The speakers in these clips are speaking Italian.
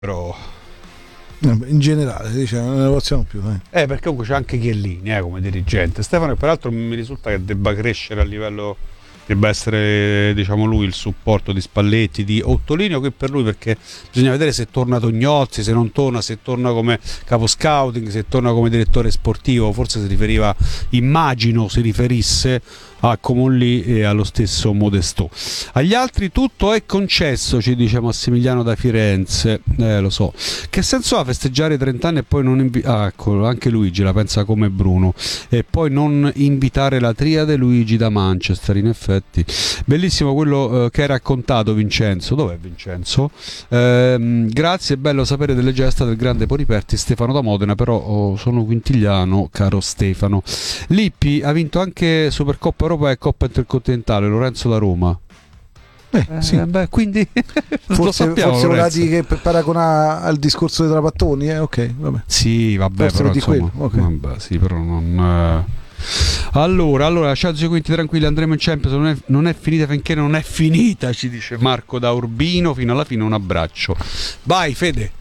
però in generale dice, non ne possiamo più. perché comunque c'è anche Chiellini come dirigente. Stefano, peraltro mi risulta che debba crescere a livello, debba essere, diciamo, lui il supporto di Spalletti, di Ottolini, che per lui, perché bisogna vedere se torna Tognozzi, se non torna, se torna come capo scouting, se torna come direttore sportivo. Forse si riferiva, immagino si riferisse a Comolli e allo stesso Modestò. Agli altri tutto è concesso, ci dice Massimiliano da Firenze. Lo so. Che senso ha festeggiare i 30 anni e poi non ecco, anche Luigi la pensa come Bruno. E poi non invitare la triade Luigi da Manchester, in effetti. Bellissimo quello che hai raccontato, Vincenzo. Dov'è Vincenzo? Grazie, è bello sapere delle gesta del grande Poriperti. Stefano da Modena, però sono quintigliano, caro Stefano. Lippi ha vinto anche Supercoppa Europea e Coppa Intercontinentale, Lorenzo da Roma. Sì. Quindi forse volati che paragona al discorso dei Trapattoni, ok, vabbè. Sì, vabbè, forse però di insomma, quello, okay. Vabbè, sì, però non allora Chelsea, quindi tranquilli, andremo in Champions, non è finita finché non è finita, ci dice Marco da Urbino. Fino alla fine un abbraccio. Vai Fede.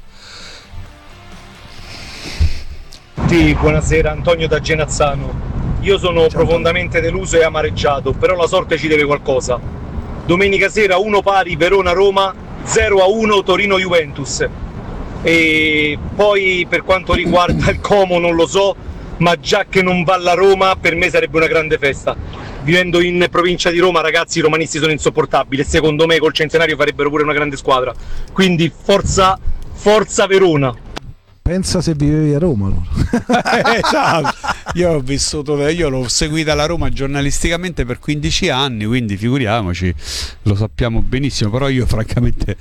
Sì, buonasera, Antonio da Genazzano. Io sono profondamente deluso e amareggiato, però la sorte ci deve qualcosa. Domenica sera 1 pari Verona-Roma, 0-1 Torino-Juventus. E poi per quanto riguarda il Como non lo so, ma già che non va la Roma per me sarebbe una grande festa. Vivendo in provincia di Roma, ragazzi, i romanisti sono insopportabili e secondo me col Centenario farebbero pure una grande squadra. Quindi forza Verona. Pensa se vivevi a Roma allora. Esatto. Io l'ho seguita la Roma giornalisticamente per 15 anni, quindi figuriamoci, lo sappiamo benissimo. Però io francamente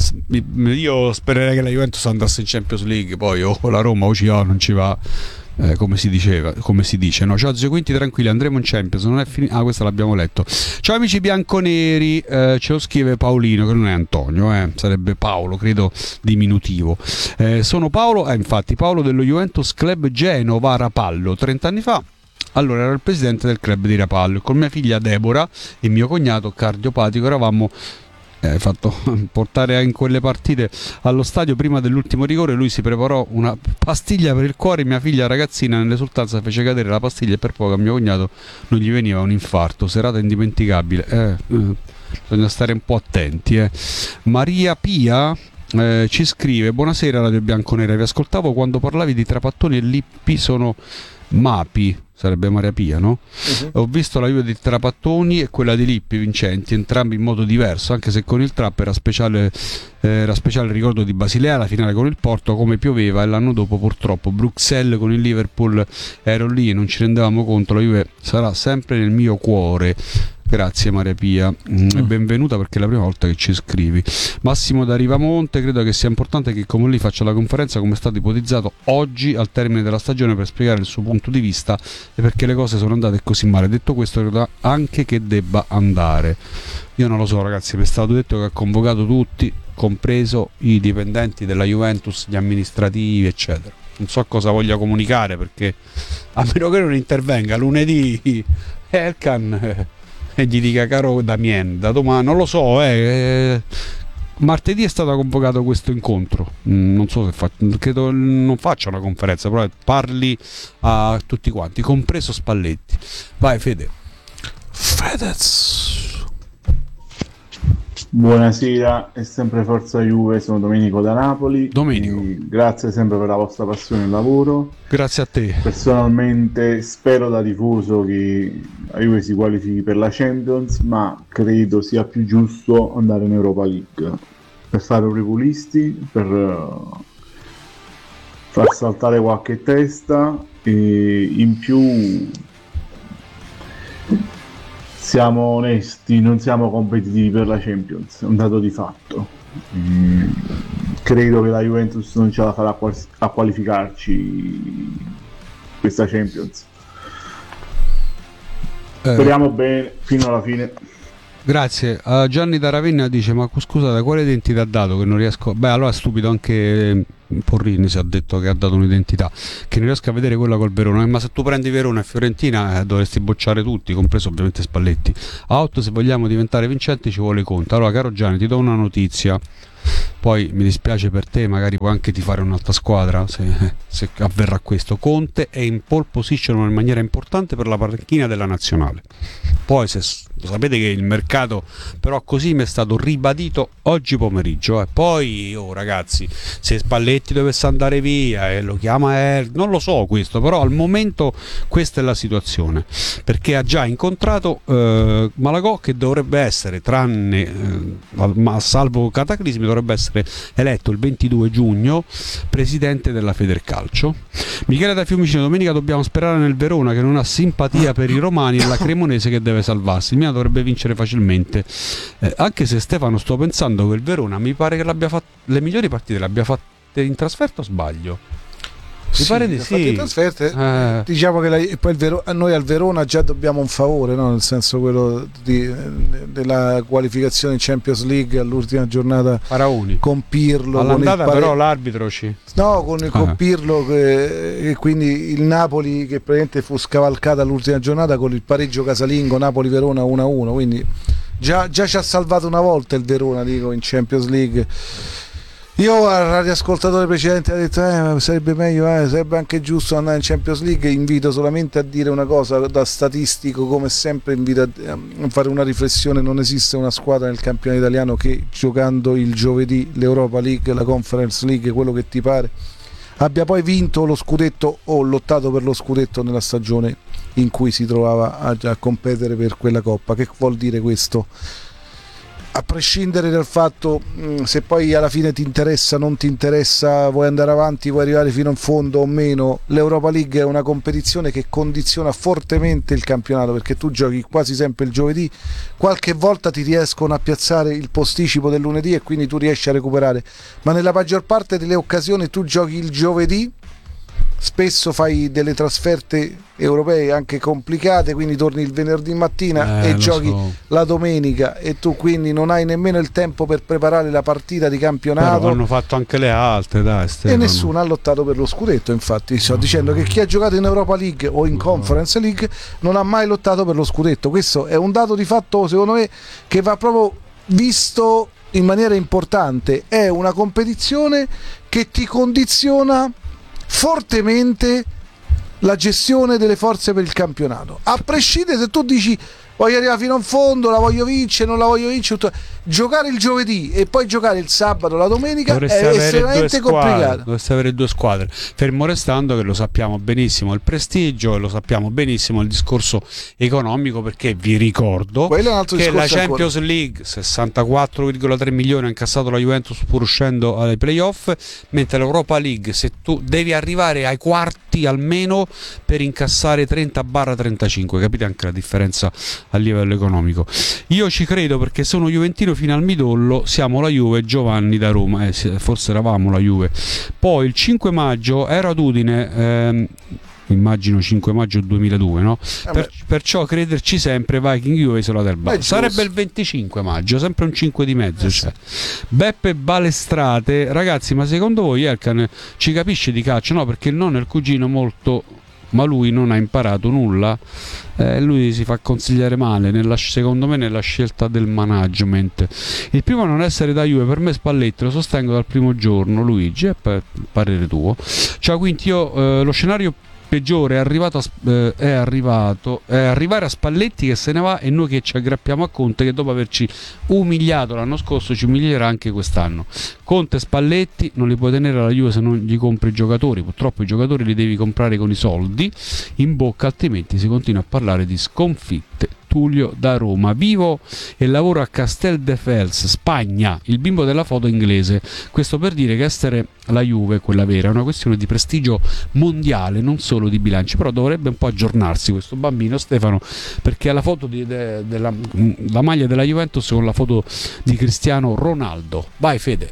io spererei che la Juventus andasse in Champions League, poi o la Roma o ci va, non ci va. Come si dice, no? Ciao Zio Quinti, tranquilli, andremo in Champions, non è finito. Questo l'abbiamo letto. Ciao amici bianconeri, ce lo scrive Paolino, che non è Antonio, sarebbe Paolo, credo diminutivo. Sono Paolo, infatti Paolo dello Juventus Club Genova Rapallo. 30 anni fa allora ero il presidente del club di Rapallo, con mia figlia Deborah e mio cognato cardiopatico eravamo fatto portare in quelle partite allo stadio prima dell'ultimo rigore. Lui si preparò una pastiglia per il cuore, mia figlia ragazzina nell'esultanza fece cadere la pastiglia e per poco a mio cognato non gli veniva un infarto. Serata indimenticabile. Bisogna stare un po' attenti. Maria Pia ci scrive: buonasera Radio Bianconera, vi ascoltavo quando parlavi di Trapattoni e Lippi sono Mapi, sarebbe Maria Pia, no? Ho visto la Juve di Trapattoni e quella di Lippi vincenti, entrambi in modo diverso, anche se con il Trap era speciale il ricordo di Basilea, la finale con il Porto, come pioveva, e l'anno dopo purtroppo Bruxelles con il Liverpool, ero lì e non ci rendevamo conto. La Juve sarà sempre nel mio cuore. Grazie Maria Pia, benvenuta, perché è la prima volta che ci scrivi. Massimo da Rivamonte: credo che sia importante che Comolli faccia la conferenza come è stato ipotizzato oggi al termine della stagione per spiegare il suo punto di vista e perché le cose sono andate così male. Detto questo, credo anche che debba andare. Io non lo so ragazzi, mi è stato detto che ha convocato tutti, compreso i dipendenti della Juventus, gli amministrativi eccetera. Non so cosa voglia comunicare, perché a meno che non intervenga lunedì Elkan e gli dica: caro Damien, da domani, non lo so, martedì è stato convocato questo incontro, non so se credo non faccia una conferenza, però parli a tutti quanti, compreso Spalletti. Vai Fede. Fedez. Buonasera, è sempre Forza Juve, sono Domenico da Napoli. Domenico, grazie sempre per la vostra passione e il lavoro. Grazie a te. Personalmente spero da tifoso che la Juve si qualifichi per la Champions, ma credo sia più giusto andare in Europa League per fare operulisti, per far saltare qualche testa, e in più siamo onesti, non siamo competitivi per la Champions, è un dato di fatto. Credo che la Juventus non ce la farà a qualificarci questa Champions. Speriamo bene fino alla fine. Grazie. Gianni da Ravenna dice: ma scusate, quale identità ha dato che non riesco? Beh, allora è stupido anche Porrini, si ha detto che ha dato un'identità che non riesco a vedere, quella col Verona. Ma se tu prendi Verona e Fiorentina dovresti bocciare tutti, compreso ovviamente Spalletti. A 8, se vogliamo diventare vincenti ci vuole Conte. Allora caro Gianni, ti do una notizia: poi mi dispiace per te, magari puoi anche tifare un'altra squadra se avverrà questo. Conte è in pole position in maniera importante per la panchina della nazionale. Poi lo sapete che il mercato però così mi è stato ribadito oggi pomeriggio, poi ragazzi, se Spalletti dovesse andare via e lo chiama non lo so questo, però al momento questa è la situazione, perché ha già incontrato Malagò, che dovrebbe essere, tranne ma salvo cataclismi, dovrebbe essere eletto il 22 giugno presidente della Federcalcio. Michele da Fiumicino: domenica dobbiamo sperare nel Verona, che non ha simpatia per i romani, e la Cremonese che deve salvarsi. Il Milan dovrebbe vincere facilmente, anche se, Stefano, sto pensando che il Verona mi pare che l'abbia fatto, le migliori partite le abbia fatte in trasferta, o sbaglio? Mi pare di sì. Diciamo che poi noi al Verona già dobbiamo un favore, no? Nel senso quello della qualificazione in Champions League all'ultima giornata. Faraoni con Pirlo, all'andata con però l'arbitro con Pirlo, e quindi il Napoli che praticamente fu scavalcata all'ultima giornata con il pareggio casalingo Napoli-Verona 1-1, quindi già ci ha salvato una volta il Verona, dico, in Champions League. Io al radioascoltatore precedente ha detto sarebbe meglio, sarebbe anche giusto andare in Champions League. Invito solamente a dire una cosa da statistico, come sempre invito a fare una riflessione: non esiste una squadra nel campionato italiano che, giocando il giovedì l'Europa League, la Conference League, quello che ti pare, abbia poi vinto lo scudetto o lottato per lo scudetto nella stagione in cui si trovava a competere per quella coppa. Che vuol dire questo? A prescindere dal fatto se poi alla fine ti interessa, non ti interessa, vuoi andare avanti, vuoi arrivare fino in fondo o meno, l'Europa League è una competizione che condiziona fortemente il campionato, perché tu giochi quasi sempre il giovedì, qualche volta ti riescono a piazzare il posticipo del lunedì e quindi tu riesci a recuperare, ma nella maggior parte delle occasioni tu giochi il giovedì, spesso fai delle trasferte europee anche complicate, quindi torni il venerdì mattina e giochi la domenica, e tu quindi non hai nemmeno il tempo per preparare la partita di campionato. Però hanno fatto anche le altre, dai, Stefano. E nessuno ha lottato per lo scudetto. Infatti sto dicendo che chi ha giocato in Europa League o in Conference League non ha mai lottato per lo scudetto. Questo è un dato di fatto, secondo me, che va proprio visto in maniera importante. È una competizione che ti condiziona fortemente la gestione delle forze per il campionato, a prescindere se tu dici voglio arrivare fino in fondo, la voglio vincere, non la voglio vincere. Giocare il giovedì e poi giocare il sabato, la domenica, dovreste è estremamente complicato. Dovreste avere due squadre, fermo restando che lo sappiamo benissimo il prestigio e lo sappiamo benissimo il discorso economico, perché vi ricordo che la Champions League 64,3 milioni ha incassato la Juventus pur uscendo ai playoff, mentre l'Europa League, se tu devi arrivare ai quarti almeno per incassare 30/35, capite anche la differenza a livello economico. Io ci credo perché sono juventino fino al midollo, siamo la Juve, Giovanni da Roma, forse eravamo la Juve. Poi il 5 maggio ero ad Udine, immagino 5 maggio 2002, no? Perciò crederci sempre, Viking Juve, Isola del Bar. Sarebbe il 25 maggio, sempre un 5 di mezzo. Cioè. Beppe Balestrate: ragazzi, ma secondo voi Elkan ci capisce di calcio? No, perché il nonno e il cugino molto, ma lui non ha imparato nulla. Lui si fa consigliare male secondo me nella scelta del management. Il primo a non essere da Juve per me Spalletti, lo sostengo dal primo giorno. Luigi, è parere tuo. Ciao Quinti, io lo scenario peggiore è arrivare a Spalletti che se ne va e noi che ci aggrappiamo a Conte, che dopo averci umiliato l'anno scorso ci umilierà anche quest'anno. Conte e Spalletti non li puoi tenere alla Juve se non gli compri i giocatori, purtroppo i giocatori li devi comprare con i soldi in bocca, altrimenti si continua a parlare di sconfitte. Tullio da Roma: vivo e lavoro a Casteldefels, Spagna, il bimbo della foto inglese. Questo per dire che essere la Juve, quella vera, è una questione di prestigio mondiale, non solo di bilanci. Però dovrebbe un po' aggiornarsi questo bambino, Stefano, perché ha la foto la maglia della Juventus con la foto di Cristiano Ronaldo. Vai Fede.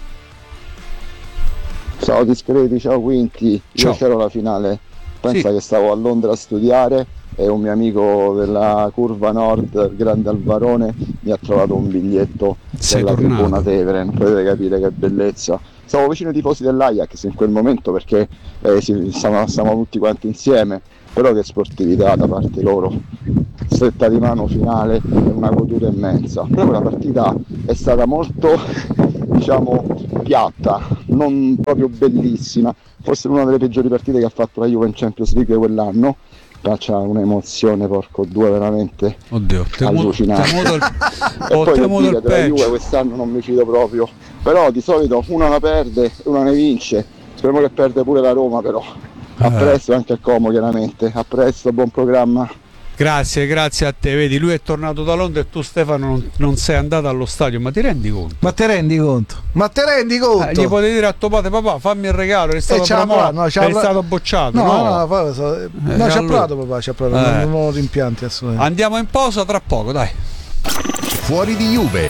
Ciao discreti, ciao Quinti. Io c'ero la finale, pensa che stavo a Londra a studiare e un mio amico della curva nord, il grande Alvarone, mi ha trovato un biglietto della tribuna Tevere. Non potete capire che bellezza. Stavo vicino ai tifosi dell'Ajax in quel momento, perché stavamo tutti quanti insieme, però che sportività da parte loro, stretta di mano finale, una goduria immensa. Però la partita è stata molto diciamo piatta, non proprio bellissima, forse una delle peggiori partite che ha fatto la Juve in Champions League quell'anno. C'ha un'emozione, porco due, veramente allucinante. E poi la Juve quest'anno non mi fido proprio, però di solito una la perde e una ne vince, speriamo che perde pure la Roma, però a presto e anche a Como, chiaramente. A presto, buon programma. Grazie a te. Vedi, lui è tornato da Londra e tu, Stefano, non sei andato allo stadio. Ma ti rendi conto? Ma te rendi conto? Gli potevi dire a tuo padre: papà, fammi il regalo, è stato stato bocciato. Ci ha provato papà, non ho rimpianti assolutamente. Andiamo in pausa tra poco, dai. Fuori di Juve.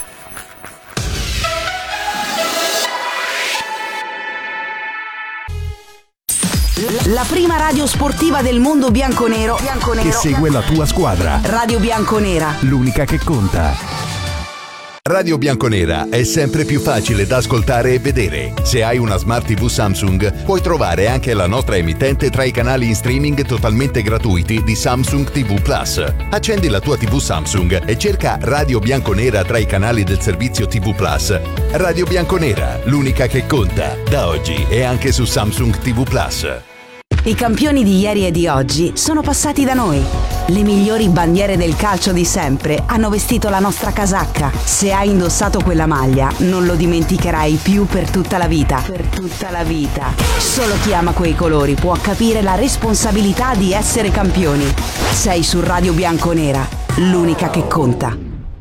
La prima radio sportiva del mondo bianconero che segue la tua squadra. Radio Bianconera, l'unica che conta. Radio Bianconera è sempre più facile da ascoltare e vedere. Se hai una Smart TV Samsung, puoi trovare anche la nostra emittente tra i canali in streaming totalmente gratuiti di Samsung TV Plus. Accendi la tua TV Samsung e cerca Radio Bianconera tra i canali del servizio TV Plus. Radio Bianconera, l'unica che conta. Da oggi è anche su Samsung TV Plus. I campioni di ieri e di oggi sono passati da noi. Le migliori bandiere del calcio di sempre hanno vestito la nostra casacca. Se hai indossato quella maglia, non lo dimenticherai più per tutta la vita. Per tutta la vita. Solo chi ama quei colori può capire la responsabilità di essere campioni. Sei su Radio Bianconera, l'unica che conta.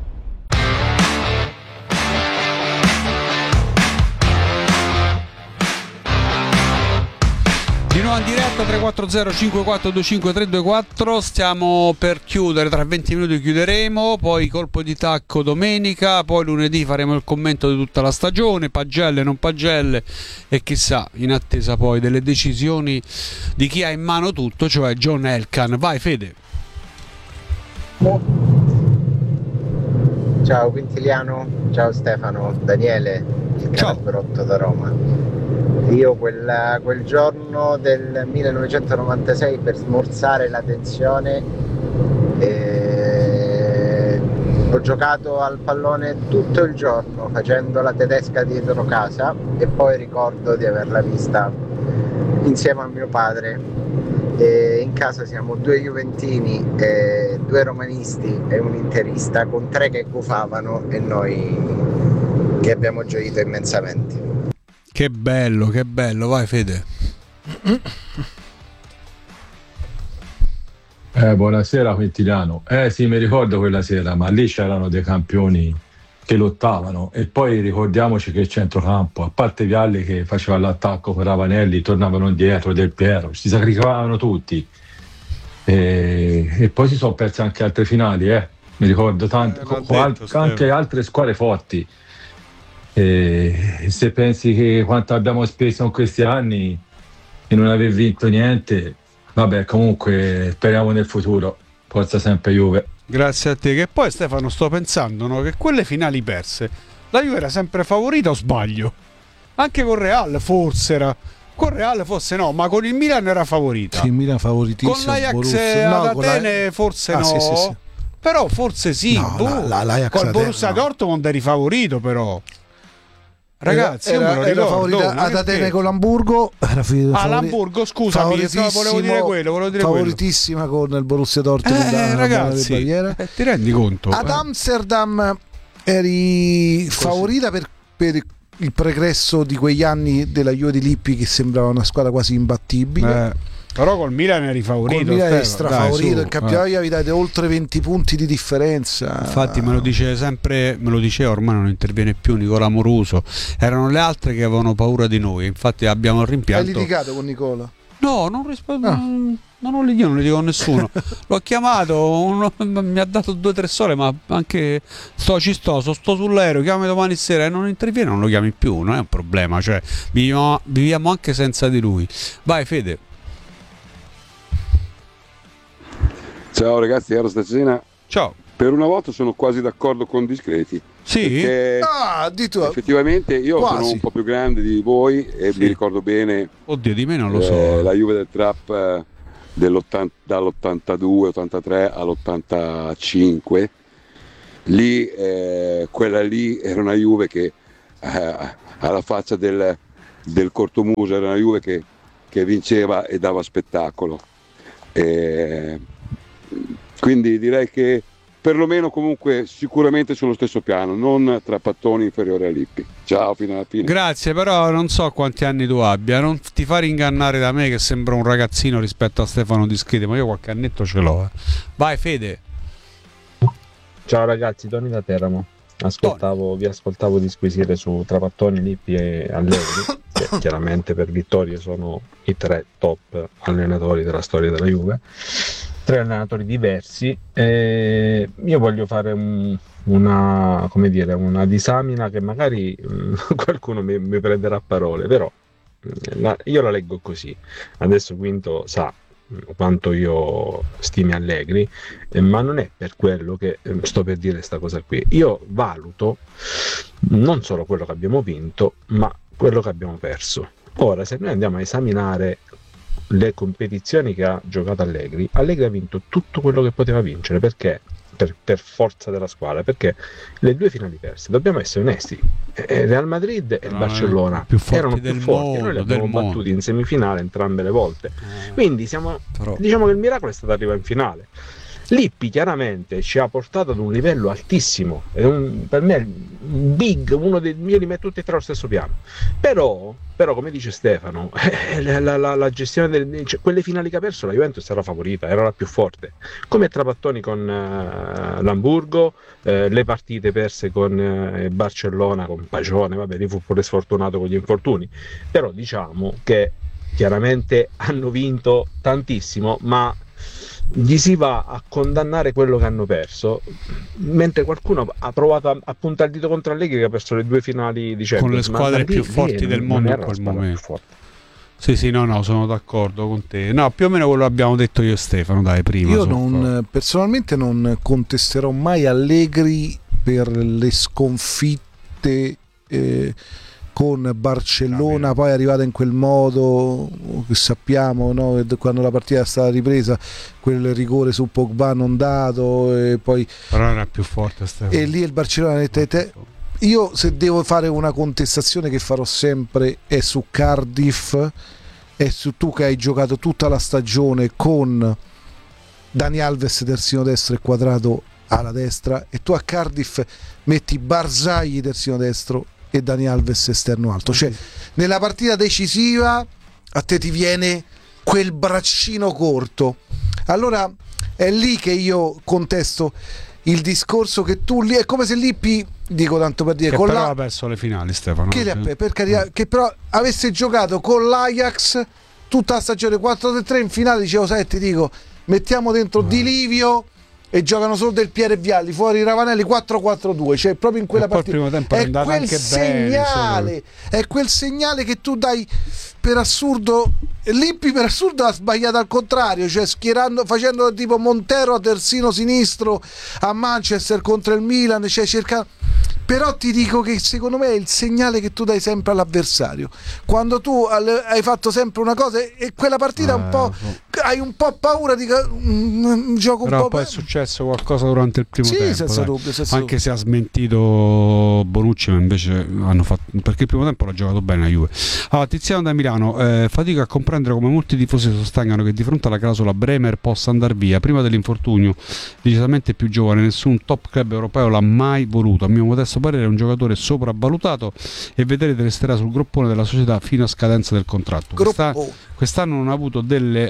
Di nuovo in diretta 340 5425 324. Stiamo per chiudere, tra 20 minuti chiuderemo, poi colpo di tacco domenica, poi lunedì faremo il commento di tutta la stagione, pagelle, non pagelle e chissà, in attesa poi delle decisioni di chi ha in mano tutto, cioè John Elkann. Vai Fede. Ciao Quintiliano, ciao Stefano, Daniele, il Calberotto da Roma. Io quel giorno del 1996, per smorzare la tensione, ho giocato al pallone tutto il giorno facendo la tedesca dietro casa e poi ricordo di averla vista insieme a mio padre. E in casa siamo 2 juventini, 2 romanisti e un interista, con 3 che gufavano e noi che abbiamo gioito immensamente. Che bello, vai Fede. Buonasera Quintiliano. Sì, mi ricordo quella sera, ma lì c'erano dei campioni che lottavano e poi ricordiamoci che il centrocampo, a parte Vialli che faceva l'attacco con Ravanelli, tornavano indietro, Del Piero, si sacrificavano tutti e poi si sono persi anche altre finali, mi ricordo anche altre squadre forti. E se pensi che quanto abbiamo speso in questi anni e non aver vinto niente, vabbè, comunque speriamo nel futuro. Forza sempre Juve. Grazie a te. Che poi Stefano, sto pensando, no, che quelle finali perse la Juve era sempre favorita, o sbaglio? Anche con Real forse era. Con Real forse no, ma con il Milan era favorita. Sì, il Milan favoritissimo. Con l'Ajax ad Atene forse no. Sì. Però forse sì. Col Borussia Dortmund eri favorito, però. Ragazzi, era favorita ad Atene con l'Hamburgo. L'Hamburgo, scusami, volevo dire quello. Favoritissima con il Borussia Dortmund. Ragazzi, ti rendi conto? Ad Amsterdam eri favorita per il pregresso di quegli anni della Juve di Lippi, che sembrava una squadra quasi imbattibile. Però col Milan eri favorito. Col Milan eri strafavorito. In campionato vi date oltre 20 punti di differenza. Infatti me lo diceva, ormai non interviene più, Nicola Moruso. Erano le altre che avevano paura di noi. Infatti abbiamo il rimpianto. Hai litigato con Nicola? No, non rispondo. Io non li dico a nessuno. L'ho chiamato, mi ha dato 2-3 sole, ma anche sto sull'aereo, chiami domani sera e non interviene, non lo chiami più, non è un problema, cioè viviamo anche senza di lui. Vai Fede. Ciao ragazzi, ero stasera. Ciao. Per una volta sono quasi d'accordo con Discreti. Sì? Effettivamente io sono un po' più grande di voi e mi ricordo bene. Oddio, di me non lo so. La Juve del Trap dall'82, 83 all'85. Lì, quella lì era una Juve che alla faccia del cortomuso, era una Juve che vinceva e dava spettacolo. Quindi direi che perlomeno comunque sicuramente sullo stesso piano, non trapattoni inferiore a Lippi. Ciao, fino alla fine. Grazie, però non so quanti anni tu abbia, non ti fare ingannare da me che sembra un ragazzino rispetto a Stefano Discreti, ma io qualche annetto ce l'ho. Vai Fede. Ciao ragazzi, Toni da Teramo. Vi ascoltavo disquisire su Trapattoni, Lippi e Allegri, che chiaramente per vittorie sono i 3 top allenatori della storia della Juve. 3 allenatori diversi. Io voglio fare una disamina che magari qualcuno mi prenderà a parole, però io la leggo così. Adesso Quinto sa quanto io stimi Allegri, ma non è per quello che sto per dire questa cosa qui. Io valuto non solo quello che abbiamo vinto, ma quello che abbiamo perso. Ora, se noi andiamo a esaminare le competizioni che ha giocato Allegri ha vinto tutto quello che poteva vincere, perché per forza della squadra, perché le 2 finali perse, dobbiamo essere onesti, Real Madrid e Barcellona erano più forti, noi li abbiamo battuti in semifinale entrambe le volte, quindi diciamo che il miracolo è stato arrivare in finale. Lippi chiaramente ci ha portato ad un livello altissimo, per me io li metto tutti e 3 allo stesso piano, però come dice Stefano, la gestione quelle finali che ha perso la Juventus era favorita, era la più forte, come Trapattoni con l'Hamburgo, le partite perse con Barcellona, con Pagione, vabbè, lì fu pure sfortunato con gli infortuni, però diciamo che chiaramente hanno vinto tantissimo, ma gli si va a condannare quello che hanno perso, mentre qualcuno ha provato a puntare il dito contro Allegri che ha perso le 2 finali di Champions, con le squadre più forti del mondo in quel momento. Sì, no, sono d'accordo con te. No, più o meno quello abbiamo detto io e Stefano, dai, prima. Io personalmente non contesterò mai Allegri per le sconfitte con Barcellona, poi è arrivata in quel modo che sappiamo, no? Quando la partita è stata ripresa, quel rigore su Pogba non dato, e poi però era più forte Stefano. E lì il Barcellona io se devo fare una contestazione che farò sempre è su Cardiff, è su tu che hai giocato tutta la stagione con Dani Alves terzino destro e Quadrato alla destra, e tu a Cardiff metti Barzagli terzino destro e Dani Alves esterno alto, cioè nella partita decisiva a te ti viene quel braccino corto. Allora è lì che io contesto il discorso che tu lì è come se Lippi, dico tanto per dire, che con però ha perso le finali, Stefano, per carità, che però avesse giocato con l'Ajax tutta la stagione 4-3 in finale, dicevo sai, ti dico, mettiamo dentro Di Livio e giocano solo Del Piero e Vialli, fuori Ravanelli, 4-4-2, cioè proprio in quella partita primo tempo è quel anche segnale, è quel segnale che tu dai. Per assurdo Lippi per assurdo ha sbagliato al contrario, cioè facendo tipo Montero a terzino sinistro a Manchester contro il Milan, cioè però ti dico che secondo me è il segnale che tu dai sempre all'avversario quando tu hai fatto sempre una cosa e quella partita un po' hai un po' paura di un gioco però un po'. Poi è successo qualcosa durante il primo tempo, senza dubbio, anche se ha smentito Bonucci, ma invece hanno fatto, perché il primo tempo l'ha giocato bene la Juve. Allora, Tiziano da Milano, fatica a comprendere come molti tifosi sostengano che di fronte alla clausola Bremer possa andare via prima dell'infortunio, decisamente più giovane, nessun top club europeo l'ha mai voluto, a mio modesto parere è un giocatore sopravvalutato e vedrete resterà sul groppone della società fino a scadenza del contratto. Quest'anno non ha avuto delle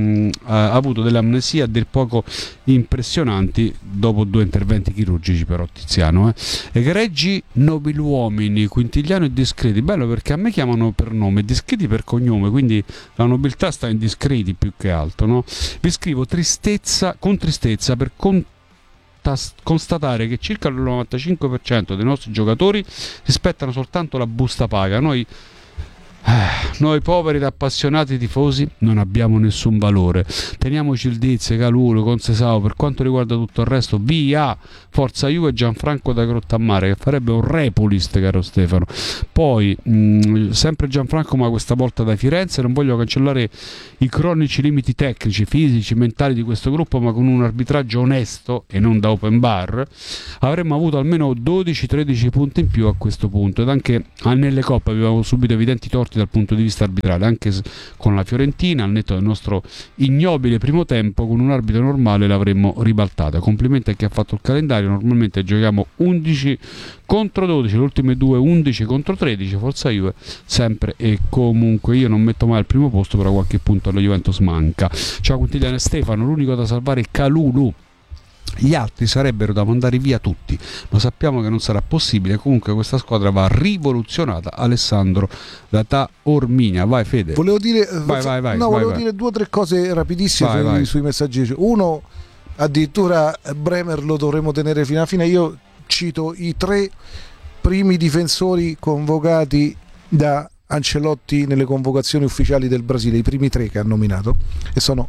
amnesie a dir poco impressionanti dopo 2 interventi chirurgici, però Tiziano egregi nobiluomini, Quintigliano e Discreti, bello perché a me chiamano per nome, Discreti per cognome, quindi la nobiltà sta in Discreti più che altro, no? Vi scrivo con tristezza per constatare che circa il 95% dei nostri giocatori rispettano soltanto la busta paga. Noi Noi poveri ed appassionati tifosi non abbiamo nessun valore. Teniamoci il Diz, Calulu, Consesao. Per quanto riguarda tutto il resto, via! Forza Juve, Gianfranco da Grottammare, che farebbe un repulist, caro Stefano. Poi sempre Gianfranco, ma questa volta da Firenze. Non voglio cancellare i cronici limiti tecnici, fisici, mentali di questo gruppo, ma con un arbitraggio onesto e non da open bar avremmo avuto almeno 12-13 punti in più a questo punto. Ed anche nelle coppe avevamo subito evidenti torti dal punto di vista arbitrale, anche con la Fiorentina, al netto del nostro ignobile primo tempo, con un arbitro normale l'avremmo ribaltata. Complimenti a chi ha fatto il calendario. Normalmente giochiamo 11 contro 12, le ultime due 11 contro 13. Forza Juve sempre e comunque. Io non metto mai al primo posto, però qualche punto alla Juventus manca. Ciao Quintigliano e Stefano, l'unico da salvare è Calulu. Gli altri sarebbero da mandare via tutti, ma sappiamo che non sarà possibile. Comunque questa squadra va rivoluzionata. Alessandro da Taormina. Vai Fede. Volevo dire vai. dire 2 o 3 cose rapidissime sui messaggi. Uno, addirittura Bremer lo dovremmo tenere fino alla fine. Io cito i 3 primi difensori convocati da Ancelotti nelle convocazioni ufficiali del Brasile, i primi 3 che ha nominato, e sono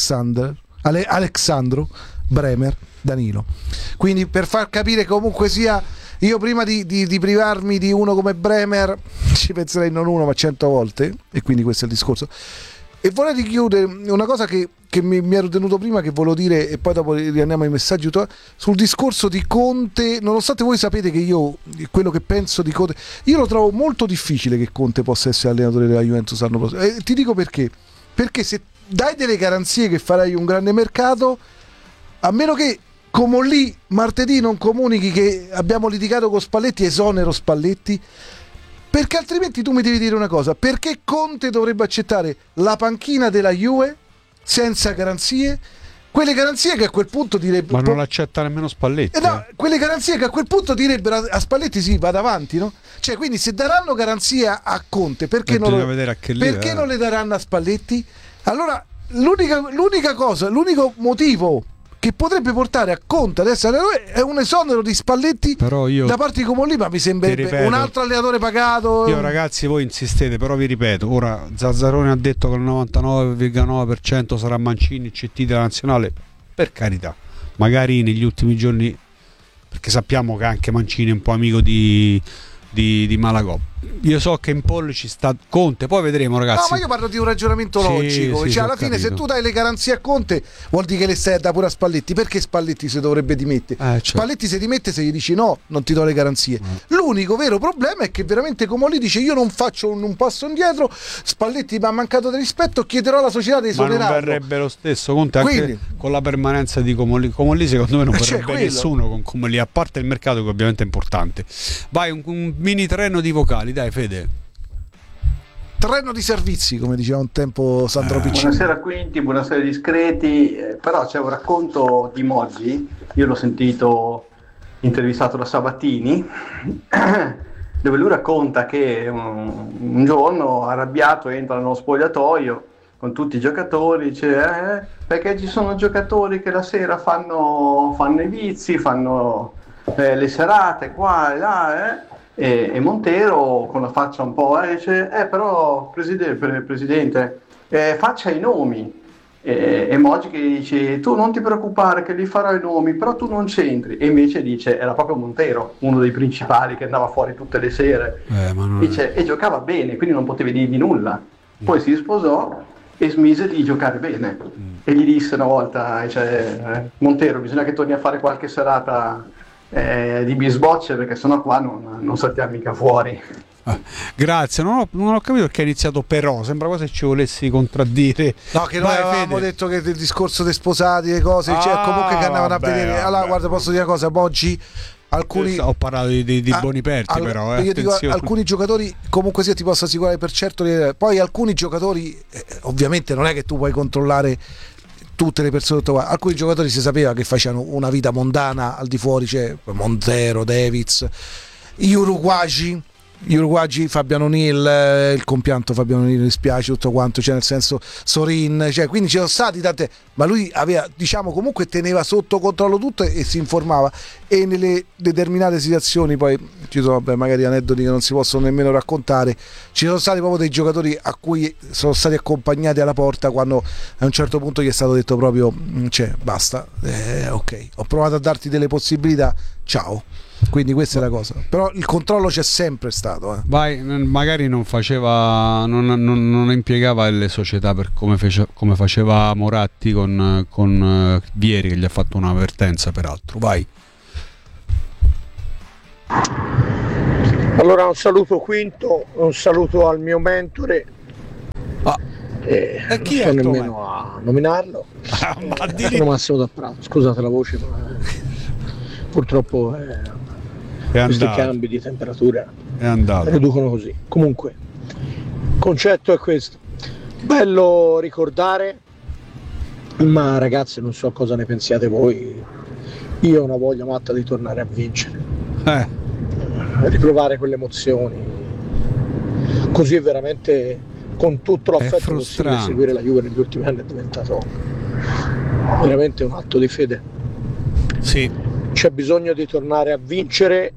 Alexandro, Bremer, Danilo. Quindi per far capire comunque sia, io prima di privarmi di uno come Bremer ci penserei non uno ma 100 volte, e quindi questo è il discorso. E vorrei chiudere una cosa che mi ero tenuto prima, che volevo dire, e poi dopo riandiamo ai messaggi, sul discorso di Conte. Nonostante voi sapete che io quello che penso di Conte, io lo trovo molto difficile che Conte possa essere allenatore della Juventus l'anno prossimo, e ti dico perché se dai delle garanzie che farai un grande mercato, a meno che come lì martedì non comunichi che abbiamo litigato con Spalletti, esonero Spalletti, perché altrimenti tu mi devi dire una cosa: perché Conte dovrebbe accettare la panchina della Juve senza garanzie? Quelle garanzie che a quel punto direbbero, ma non l'accetta nemmeno Spalletti. Quelle garanzie che a quel punto direbbero a Spalletti sì, vada avanti, no? Cioè, quindi se daranno garanzia a Conte, perché non le daranno a Spalletti? Allora l'unica cosa, l'unico motivo che potrebbe portare a Conte ad essere è un esonero di Spalletti da parte di Comolli, ma mi sembrerebbe un altro allenatore pagato. Io, ragazzi, voi insistete, però vi ripeto, ora Zazzaroni ha detto che il 99,9% sarà Mancini, CT della nazionale. Per carità, magari negli ultimi giorni, perché sappiamo che anche Mancini è un po' amico di Malagò. Io so che in pollo ci sta Conte, poi vedremo, ragazzi. No, ma io parlo di un ragionamento logico. Cioè, alla fine, se tu dai le garanzie a Conte, vuol dire che le stai da pure a Spalletti. Perché Spalletti si dovrebbe dimettere? Certo. Spalletti si dimette se gli dici no, non ti do le garanzie. L'unico vero problema è che veramente Comolli dice: io non faccio un passo indietro, Spalletti mi ha mancato di rispetto, chiederò alla società di esonerarlo. Ma non verrebbe lo stesso Conte anche con la permanenza di Comolli. Comolli secondo me non verrebbe nessuno con Comolli, a parte il mercato che ovviamente è importante. Vai, un mini treno di vocali. Dai Fede. Treno di servizi, come diceva un tempo Sandro Piccini. Buonasera Quinti, buonasera discreti. Però c'è un racconto di Moggi, io l'ho sentito intervistato da Sabatini, dove lui racconta che un giorno arrabbiato entra nello spogliatoio con tutti i giocatori, dice perché ci sono giocatori che la sera fanno i vizi, fanno le serate qua e là, E Montero con la faccia un po' dice però presidente faccia i nomi, e Moggi che dice tu non ti preoccupare che li farò i nomi, però tu non c'entri, e invece dice era proprio Montero uno dei principali che andava fuori tutte le sere, dice, e giocava bene, quindi non potevi dirgli nulla. Poi si sposò e smise di giocare bene, e gli disse una volta Montero, bisogna che torni a fare qualche serata di bisbocce, perché sennò qua non saltiamo mica fuori. Grazie, non ho capito perché ha iniziato però, sembra quasi che ci volessi contraddire. No, che noi avevamo detto che il discorso dei sposati, le cose, comunque che andavano a vedere. Allora, guarda, posso dire una cosa, oggi alcuni ho parlato di Boniperti, però io dico, alcuni giocatori comunque sia ti posso assicurare per certo, poi alcuni giocatori ovviamente non è che tu puoi controllare tutte le persone, alcuni giocatori si sapeva che facevano una vita mondana al di fuori, cioè Montero, Davids, gli uruguagi, gli uruguagi, Fabian O'Neill, il compianto Fabian O'Neill, mi dispiace tutto quanto, cioè nel senso Sorin, cioè, quindi ci sono stati tante, ma lui aveva, diciamo, comunque teneva sotto controllo tutto e si informava, e nelle determinate situazioni poi ci sono, vabbè, magari aneddoti che non si possono nemmeno raccontare, ci sono stati proprio dei giocatori a cui sono stati accompagnati alla porta quando a un certo punto gli è stato detto proprio cioè basta, ok, ho provato a darti delle possibilità, ciao. Quindi questa è la cosa, però il controllo c'è sempre stato. Vai, magari non faceva, non impiegava le società per come faceva Moratti con Vieri, che gli ha fatto un'avvertenza peraltro. Vai. Allora un saluto Quinto, un saluto al mio mentore. E chi non è sto nemmeno a nominarlo. Sono Massimo da Prato, scusate la voce, ma purtroppo questi cambi di temperatura riducono così. Comunque, il concetto è questo: bello ricordare, ma ragazzi, non so cosa ne pensiate voi, io ho una voglia matta di tornare a vincere, riprovare quelle emozioni, così è veramente, con tutto l'affetto possibile, seguire la Juve negli ultimi anni è diventato veramente un atto di fede. Sì. C'è bisogno di tornare a vincere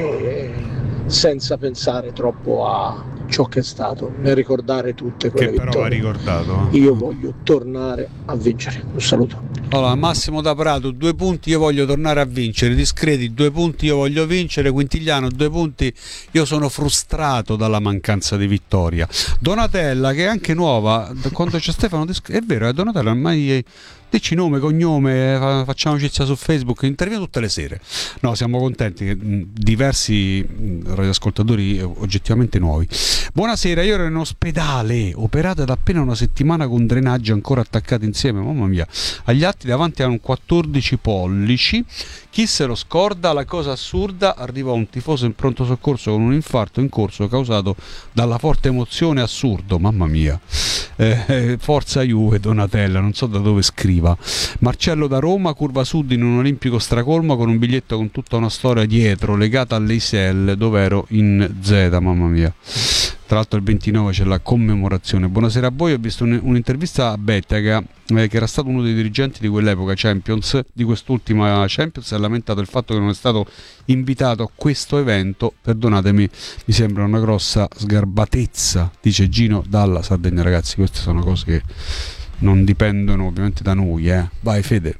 senza pensare troppo a ciò che è stato, nel ricordare tutte quelle che però vittorie. ha ricordato. Io voglio tornare a vincere. Un saluto. Allora, Massimo da Prato, 2 punti, io voglio tornare a vincere. Discreti, 2 punti, io voglio vincere. Quintigliano, 2 punti, io sono frustrato dalla mancanza di vittoria. Donatella, che è anche nuova, quando c'è Stefano, è vero, Donatella ormai dici nome, cognome, facciamo amicizia su Facebook, interviene tutte le sere. No, siamo contenti che diversi radioascoltatori oggettivamente nuovi. Buonasera, io ero in ospedale, operata da appena una settimana con drenaggi ancora attaccati insieme, mamma mia. Agli atti davanti hanno 14 pollici. Chi se lo scorda? La cosa assurda, arriva un tifoso in pronto soccorso con un infarto in corso causato dalla forte emozione, assurdo, mamma mia. Forza Juve, Donatella, non so da dove scriva. Marcello da Roma, curva sud in un olimpico stracolmo con un biglietto con tutta una storia dietro legata all'Eisel dove ero in Z, mamma mia. Tra l'altro il 29 c'è la commemorazione. Buonasera a voi, ho visto un'intervista a Bettega, che era stato uno dei dirigenti di quell'epoca Champions, di quest'ultima Champions, e ha lamentato il fatto che non è stato invitato a questo evento. Perdonatemi, mi sembra una grossa sgarbatezza, dice Gino dalla Sardegna. Ragazzi, queste sono cose che non dipendono ovviamente da noi, Vai Fede.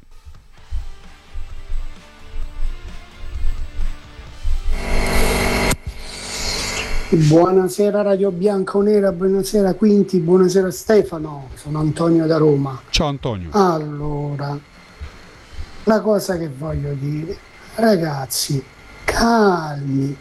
Buonasera Radio Bianca o Nera, buonasera Quinti, buonasera Stefano, sono Antonio da Roma. Ciao Antonio. Allora, la cosa che voglio dire, ragazzi, calmi,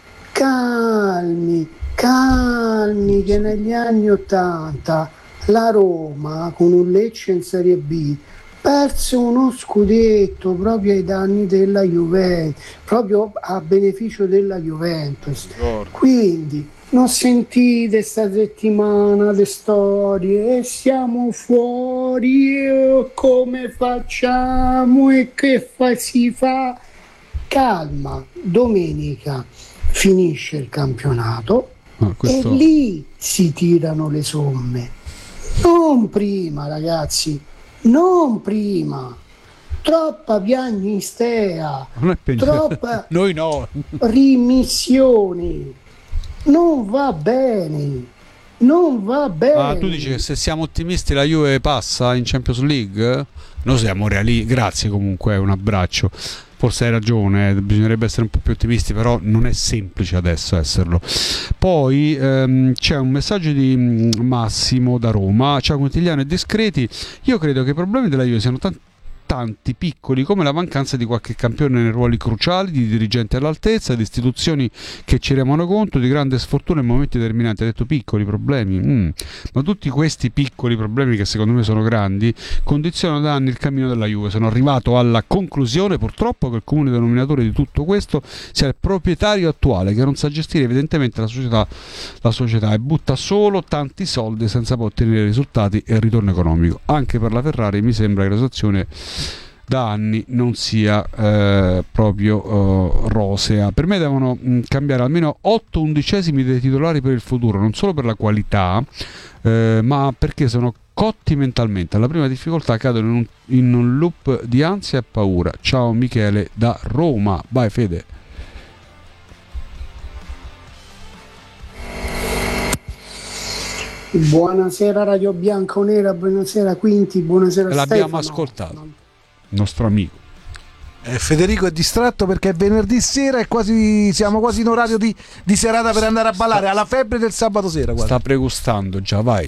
che negli anni '80 la Roma con un Lecce in Serie B perse uno scudetto proprio ai danni della Juventus, proprio a beneficio della Juventus. Quindi non sentite sta settimana le storie, siamo fuori, come facciamo e che si fa? Calma, domenica finisce il campionato e lì si tirano le somme, non prima, ragazzi, non prima. Troppa piagnistea, troppa noi no. rimissioni, non va bene. Tu dici che se siamo ottimisti la Juve passa in Champions League? Noi siamo realisti, grazie comunque, un abbraccio. Forse hai ragione, bisognerebbe essere un po' più ottimisti, però non è semplice adesso esserlo. Poi c'è un messaggio di Massimo da Roma. Ciao Quintigliano e discreti, io credo che i problemi della Juve siano tanti piccoli, come la mancanza di qualche campione nei ruoli cruciali, di dirigenti all'altezza, di istituzioni che ci rendono conto, di grande sfortuna in momenti determinanti. Ha detto piccoli problemi, ma tutti questi piccoli problemi, che secondo me sono grandi, condizionano da anni il cammino della Juve. Sono arrivato alla conclusione purtroppo che il comune denominatore di tutto questo sia il proprietario attuale, che non sa gestire evidentemente la società e butta solo tanti soldi senza poi ottenere risultati e ritorno economico. Anche per la Ferrari mi sembra che la situazione da anni non sia proprio rosea. Per me devono cambiare almeno 8 undicesimi dei titolari per il futuro, non solo per la qualità, ma perché sono cotti mentalmente. Alla prima difficoltà cadono in un loop di ansia e paura. Ciao Michele da Roma. Vai Fede. Buonasera Radio Bianca o Nera, buonasera Quinti, buonasera Stefano. L'abbiamo ascoltato, il nostro amico. Federico è distratto perché è venerdì sera e siamo quasi in orario di serata per andare a ballare, alla febbre del sabato sera. Guarda. Sta pregustando già, vai.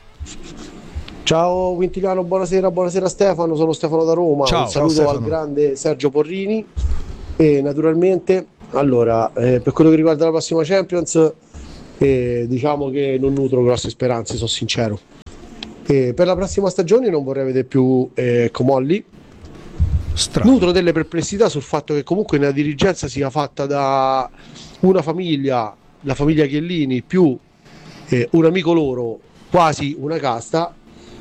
Ciao Quintiliano, buonasera Stefano, sono Stefano da Roma. Ciao, un saluto ciao, al grande Sergio Porrini e naturalmente, allora, per quello che riguarda la prossima Champions, diciamo che non nutro grosse speranze, sono sincero. Per la prossima stagione non vorrei vedere più Comolli. Nutro delle perplessità sul fatto che comunque la dirigenza sia fatta da una famiglia, la famiglia Chiellini, più un amico loro, quasi una casta,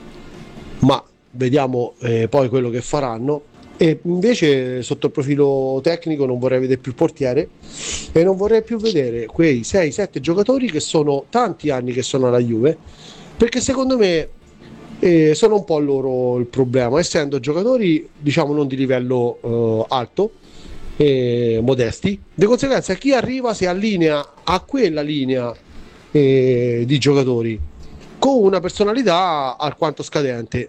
ma vediamo poi quello che faranno. E invece sotto il profilo tecnico non vorrei vedere più il portiere e non vorrei più vedere quei 6-7 giocatori che sono tanti anni che sono alla Juve, perché secondo me sono un po' loro il problema, essendo giocatori diciamo non di livello alto, modesti. Di conseguenza chi arriva si allinea a quella linea di giocatori con una personalità alquanto scadente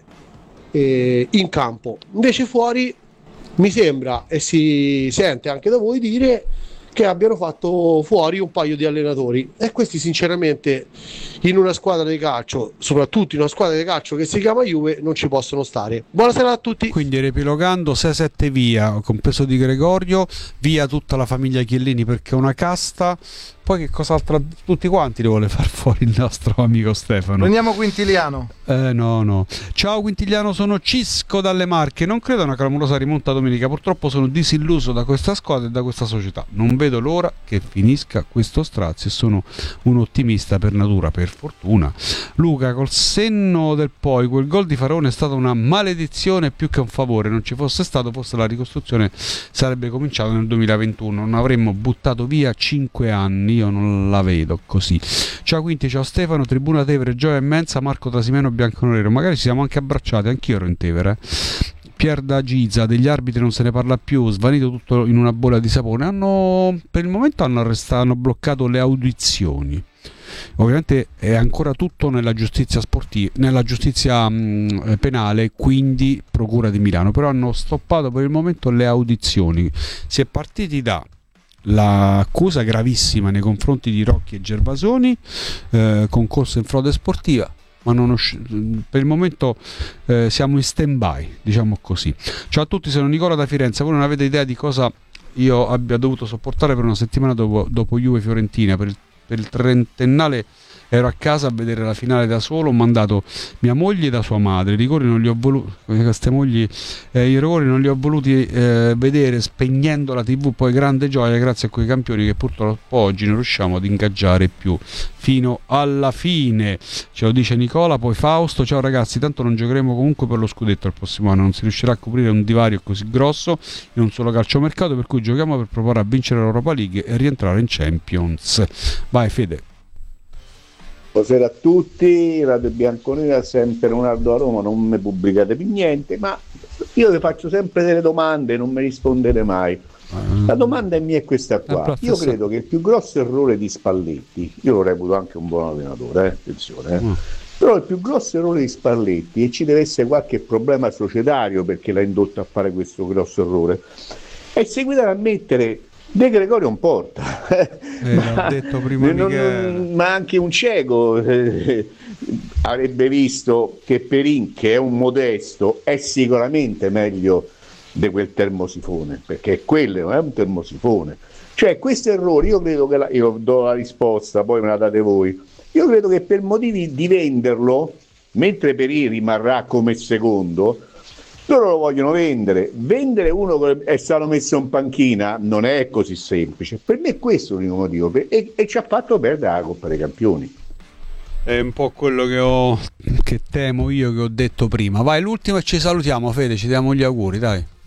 in campo. Invece fuori mi sembra, e si sente anche da voi dire, che abbiano fatto fuori un paio di allenatori, e questi sinceramente in una squadra di calcio, soprattutto in una squadra di calcio che si chiama Juve, non ci possono stare. Buonasera a tutti. Quindi riepilogando, 6-7 via, compreso Di Gregorio, via tutta la famiglia Chiellini perché è una casta. Poi che cos'altro, tutti quanti li vuole far fuori il nostro amico Stefano. Prendiamo Quintiliano. No. Ciao Quintiliano, sono Cisco dalle Marche. Non credo a una clamorosa rimonta domenica. Purtroppo sono disilluso da questa squadra e da questa società. Non vedo l'ora che finisca questo strazio e sono un ottimista per natura, per fortuna. Luca, col senno del poi, quel gol di Faraone è stata una maledizione più che un favore. Non ci fosse stato, forse la ricostruzione sarebbe cominciata nel 2021. Non avremmo buttato via 5 anni. Io non la vedo così. Ciao Quinti, ciao Stefano, Tribuna Tevere, gioia immensa, Marco Trasimeno, Bianconero. Magari ci siamo anche abbracciati, anch'io ero in Tevere. Pier da Giza, degli arbitri non se ne parla più, svanito tutto in una bolla di sapone. Per il momento hanno bloccato le audizioni. Ovviamente è ancora tutto nella giustizia sportiva, nella giustizia penale, quindi Procura di Milano, però hanno stoppato per il momento le audizioni. Si è partiti da l'accusa gravissima nei confronti di Rocchi e Gervasoni, concorso in frode sportiva, ma per il momento siamo in stand by, diciamo così. Ciao a tutti, sono Nicola da Firenze. Voi non avete idea di cosa io abbia dovuto sopportare per una settimana dopo Juve Fiorentina. Per il trentennale ero a casa a vedere la finale da solo, ho mandato mia moglie da sua madre, i rigori non li ho voluti, vedere, spegnendo la TV. Poi grande gioia grazie a quei campioni che purtroppo oggi non riusciamo ad ingaggiare più fino alla fine. Ce lo dice Nicola. Poi Fausto, ciao ragazzi, tanto non giocheremo comunque per lo scudetto il prossimo anno, non si riuscirà a coprire un divario così grosso in un solo calciomercato, per cui giochiamo per provare a vincere l'Europa League e rientrare in Champions. Vai Fede. Buonasera a tutti, Radio Bianconera, sempre Leonardo a Roma, non mi pubblicate più niente, ma io vi faccio sempre delle domande e non mi rispondete mai. La domanda mia è questa qua. Io credo che il più grosso errore di Spalletti, io lo reputo anche un buon allenatore, attenzione, però il più grosso errore di Spalletti, e ci deve essere qualche problema societario perché l'ha indotto a fare questo grosso errore, è seguire a mettere De Gregorio in porta, l'ho detto prima ma anche un cieco avrebbe visto che Perin, che è un modesto, è sicuramente meglio di quel termosifone, perché quello è un termosifone. Cioè questo errore, io credo che io do la risposta, poi me la date voi. Io credo che per motivi di venderlo, mentre Perin rimarrà come secondo, loro lo vogliono vendere uno che è stato messo in panchina non è così semplice. Per me questo è l'unico motivo, e ci ha fatto perdere la Coppa dei Campioni. È un po' quello che temo io, che ho detto prima. Vai, l'ultimo e ci salutiamo, Fede, ci diamo gli auguri, dai.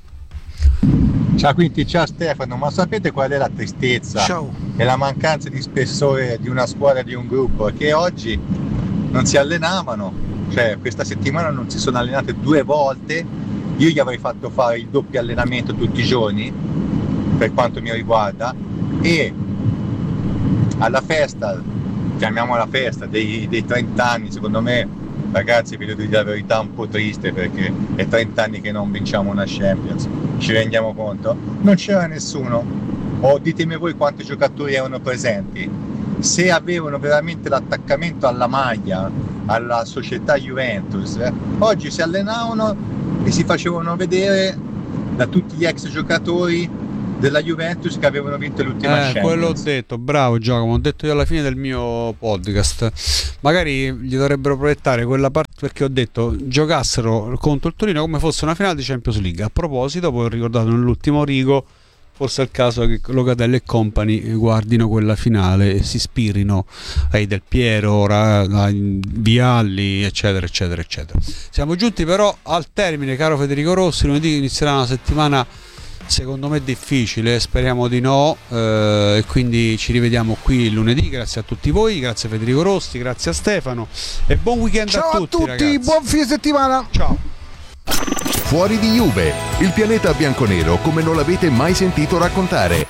Ciao Quinti, ciao Stefano, ma sapete qual è la tristezza e la mancanza di spessore di una squadra, di un gruppo? Che oggi non si allenavano, cioè questa settimana non si sono allenate 2 volte, io gli avrei fatto fare il doppio allenamento tutti i giorni, per quanto mi riguarda, e alla festa, chiamiamola festa, dei 30 anni, secondo me, ragazzi, vi devo dire la verità, un po' triste, perché è 30 anni che non vinciamo una Champions, ci rendiamo conto? Non c'era nessuno, o ditemi voi quanti giocatori erano presenti, se avevano veramente l'attaccamento alla maglia, alla società Juventus, oggi si allenavano e si facevano vedere da tutti gli ex giocatori della Juventus che avevano vinto l'ultima Champions. Quello ho detto, bravo Giacomo, ho detto io alla fine del mio podcast, magari gli dovrebbero proiettare quella parte, perché ho detto giocassero contro il Torino come fosse una finale di Champions League. A proposito, poi ho ricordato nell'ultimo rigo, forse è il caso che Locatelli e compagni guardino quella finale e si ispirino ai Del Piero, ai Vialli, eccetera eccetera eccetera. Siamo giunti però al termine, caro Federico Rossi. Lunedì inizierà una settimana secondo me difficile, speriamo di no, e quindi ci rivediamo qui lunedì. Grazie a tutti voi, grazie a Federico Rossi, grazie a Stefano e buon weekend. Ciao a tutti, ragazzi. Buon fine settimana, ciao. Fuori di Juve, il pianeta bianconero come non l'avete mai sentito raccontare.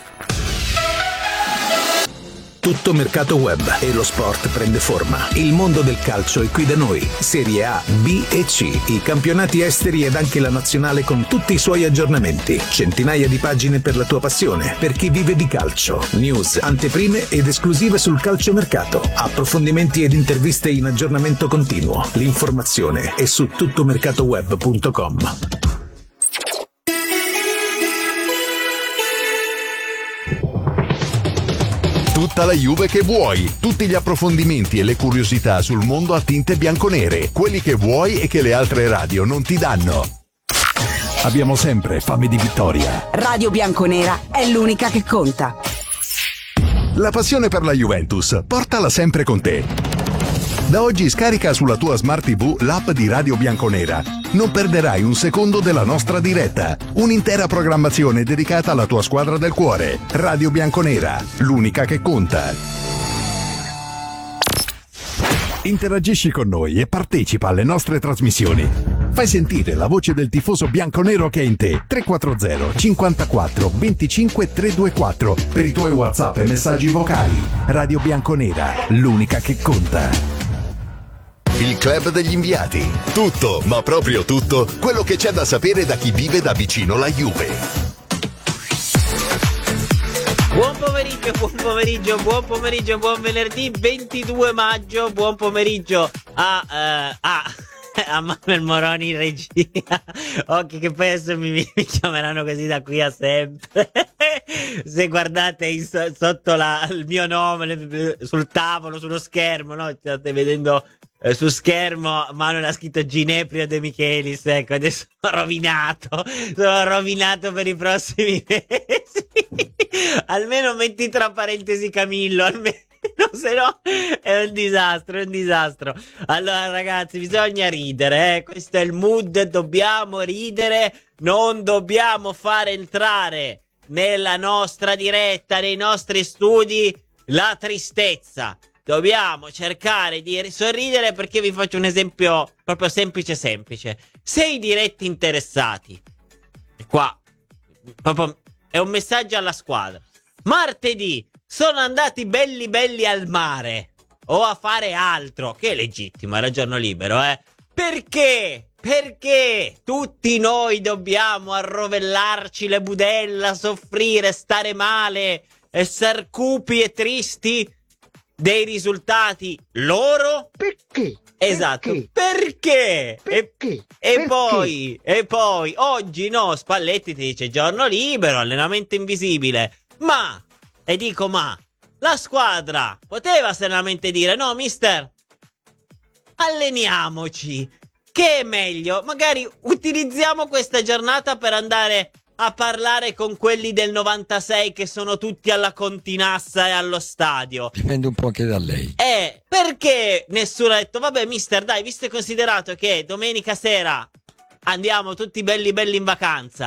Tutto mercato web e lo sport prende forma. Il mondo del calcio è qui da noi. Serie A, B e C, i campionati esteri ed anche la nazionale con tutti i suoi aggiornamenti. Centinaia di pagine per la tua passione, per chi vive di calcio. News, anteprime ed esclusive sul calciomercato. Approfondimenti ed interviste in aggiornamento continuo. L'informazione è su tuttomercatoweb.com. Tutta la Juve che vuoi, tutti gli approfondimenti e le curiosità sul mondo a tinte bianconere, quelli che vuoi e che le altre radio non ti danno. Abbiamo sempre fame di vittoria. Radio Bianconera è l'unica che conta. La passione per la Juventus, portala sempre con te. Da oggi scarica sulla tua Smart TV l'app di Radio Bianconera. Non perderai un secondo della nostra diretta. Un'intera programmazione dedicata alla tua squadra del cuore. Radio Bianconera, l'unica che conta. Interagisci con noi e partecipa alle nostre trasmissioni. Fai sentire la voce del tifoso bianconero che è in te. 340 54 25 324 per i tuoi WhatsApp e messaggi vocali. Radio Bianconera, l'unica che conta. Il club degli inviati. Tutto, ma proprio tutto, quello che c'è da sapere da chi vive da vicino la Juve. Buon pomeriggio, buon venerdì 22 maggio, buon pomeriggio a Manuel Moroni in regia. Occhi che poi adesso mi chiameranno così da qui a sempre. Se guardate sotto il mio nome sul tavolo, sullo schermo, no? State vedendo su schermo Manuel ha scritto Gineprio De Michelis. Ecco, adesso sono rovinato per i prossimi mesi. Almeno metti tra parentesi Camillo, almeno, se no è un disastro. Allora ragazzi, bisogna ridere, questo è il mood, dobbiamo ridere, non dobbiamo far entrare nella nostra diretta, nei nostri studi, la tristezza. Dobbiamo cercare di sorridere, perché vi faccio un esempio proprio semplice. Se i diretti interessati, qua proprio è un messaggio alla squadra, martedì sono andati belli al mare o a fare altro, che è legittimo, era giorno libero, perché tutti noi dobbiamo arrovellarci le budella, soffrire, stare male, essere cupi e tristi dei risultati loro? Perché? Esatto, perché? E poi oggi no, Spalletti ti dice giorno libero, allenamento invisibile, ma la squadra poteva serenamente dire no mister, alleniamoci, che è meglio, magari utilizziamo questa giornata per andare a parlare con quelli del 96 che sono tutti alla Continassa e allo stadio. Dipende un po' anche da lei. Perché nessuno ha detto vabbè mister, dai, visto e considerato che domenica sera andiamo tutti belli in vacanza,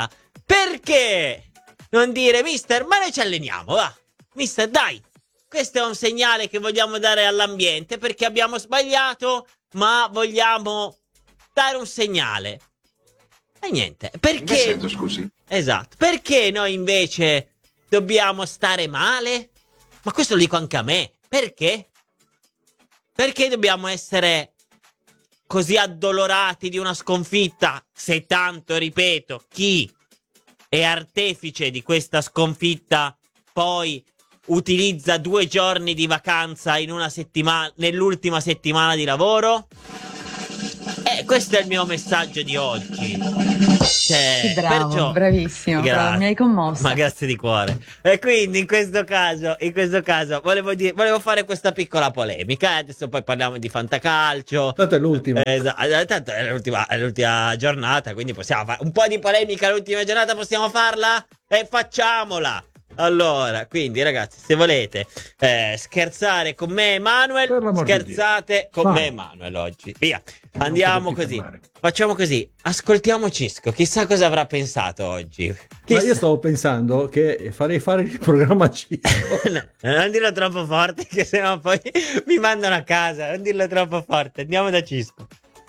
Perché non dire, mister, ma noi ci alleniamo, va. Mister, dai, questo è un segnale che vogliamo dare all'ambiente perché abbiamo sbagliato, ma vogliamo dare un segnale. E niente, perché... Sento, scusi? Esatto, perché noi invece dobbiamo stare male? Ma questo lo dico anche a me, perché? Perché dobbiamo essere così addolorati di una sconfitta, se tanto, ripeto, chi è artefice di questa sconfitta poi utilizza 2 giorni di vacanza in una settimana, nell'ultima settimana di lavoro? Questo è il mio messaggio di oggi. Sì, bravo, bravissimo, bravo, mi hai commosso. Ma grazie di cuore. E quindi in questo caso volevo fare questa piccola polemica. Adesso poi parliamo di fantacalcio. Tanto è l'ultima. Tanto è l'ultima giornata, quindi possiamo fare un po' di polemica l'ultima giornata, possiamo farla? E facciamola. Allora, quindi ragazzi, se volete scherzare con me Emanuel, scherzate con me Emanuel oggi. Via, andiamo così. Facciamo così, ascoltiamo Cisco, chissà cosa avrà pensato oggi. Ma io stavo pensando che farei fare il programma Cisco. Non dirlo troppo forte, che sennò poi mi mandano a casa. Non dirlo troppo forte, andiamo da Cisco.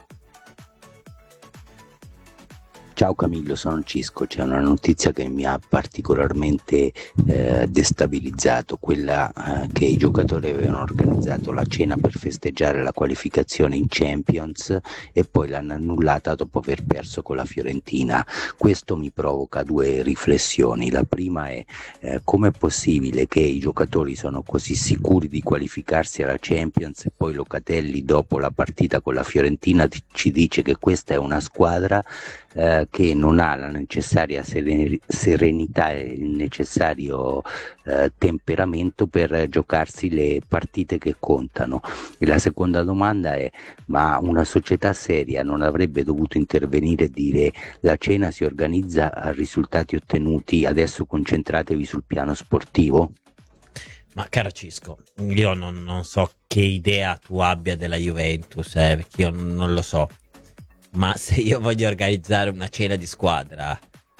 Ciao Camillo, sono Cisco. C'è una notizia che mi ha particolarmente destabilizzato, quella che i giocatori avevano organizzato la cena per festeggiare la qualificazione in Champions e poi l'hanno annullata dopo aver perso con la Fiorentina. Questo mi provoca 2 riflessioni. La prima è com'è possibile che i giocatori sono così sicuri di qualificarsi alla Champions e poi Locatelli dopo la partita con la Fiorentina ci dice che questa è una squadra che non ha la necessaria serenità e il necessario temperamento per giocarsi le partite che contano. E la seconda domanda è: ma una società seria non avrebbe dovuto intervenire e dire la cena si organizza a risultati ottenuti, adesso concentratevi sul piano sportivo? Ma caro Cisco, io non so che idea tu abbia della Juventus, perché io non lo so. Ma se io voglio organizzare una cena di squadra,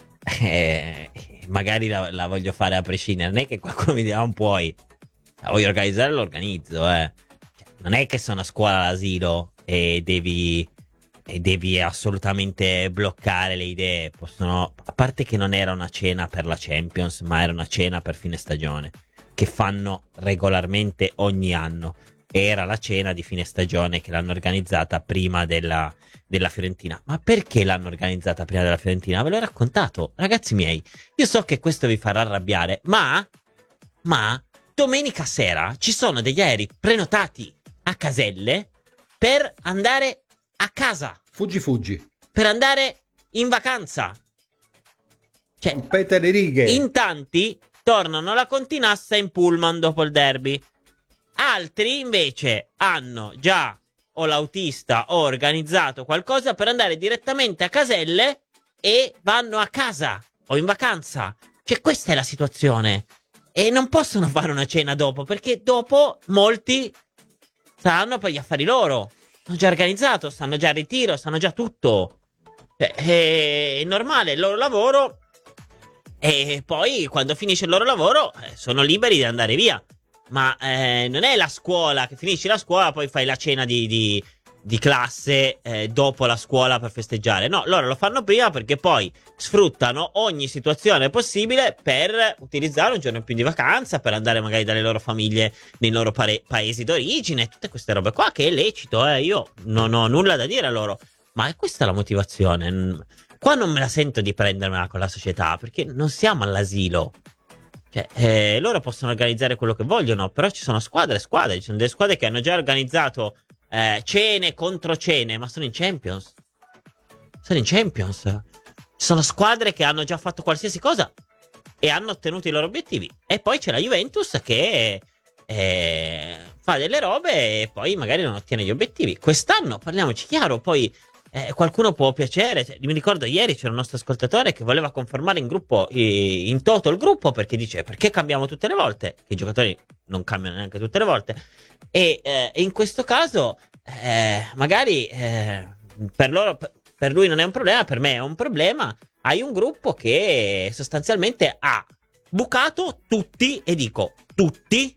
magari la voglio fare a prescindere. Non è che qualcuno mi dirà non puoi. La voglio organizzare, l'organizzo. Non è che sono a scuola all'asilo e devi assolutamente bloccare le idee. A parte che non era una cena per la Champions, ma era una cena per fine stagione, che fanno regolarmente ogni anno. Era la cena di fine stagione che l'hanno organizzata prima della Fiorentina. Ma perché l'hanno organizzata prima della Fiorentina? Ve l'ho raccontato, ragazzi miei. Io so che questo vi farà arrabbiare, ma domenica sera ci sono degli aerei prenotati a Caselle per andare a casa. Fuggi. Per andare in vacanza. Cioè, rompete le righe. In tanti tornano alla Continassa in pullman dopo il derby. Altri invece hanno già o l'autista o organizzato qualcosa per andare direttamente a Caselle e vanno a casa o in vacanza. Cioè, questa è la situazione. E non possono fare una cena dopo, perché dopo molti saranno per gli affari loro. Hanno già organizzato, stanno già a ritiro, sanno già tutto. È normale il loro lavoro. E poi quando finisce il loro lavoro sono liberi di andare via. Ma non è la scuola che finisci la scuola, poi fai la cena di classe dopo la scuola per festeggiare. No, loro lo fanno prima perché poi sfruttano ogni situazione possibile per utilizzare un giorno in più di vacanza, per andare magari dalle loro famiglie nei loro paesi d'origine, tutte queste robe qua, che è lecito. Io non ho nulla da dire a loro, ma è questa la motivazione. Qua non me la sento di prendermela con la società, perché non siamo all'asilo. Cioè, loro possono organizzare quello che vogliono, però ci sono squadre, ci sono delle squadre che hanno già organizzato cene contro cene, ma sono in Champions. Ci sono squadre che hanno già fatto qualsiasi cosa e hanno ottenuto i loro obiettivi. E poi c'è la Juventus che fa delle robe e poi magari non ottiene gli obiettivi. Quest'anno, parliamoci chiaro, poi qualcuno può piacere. Mi ricordo ieri c'era un nostro ascoltatore che voleva confermare in gruppo, in toto il gruppo, perché dice: perché cambiamo tutte le volte? Che i giocatori non cambiano neanche tutte le volte. E in questo caso magari per lui non è un problema, per me è un problema. hai un gruppo che sostanzialmente ha bucato tutti, e dico tutti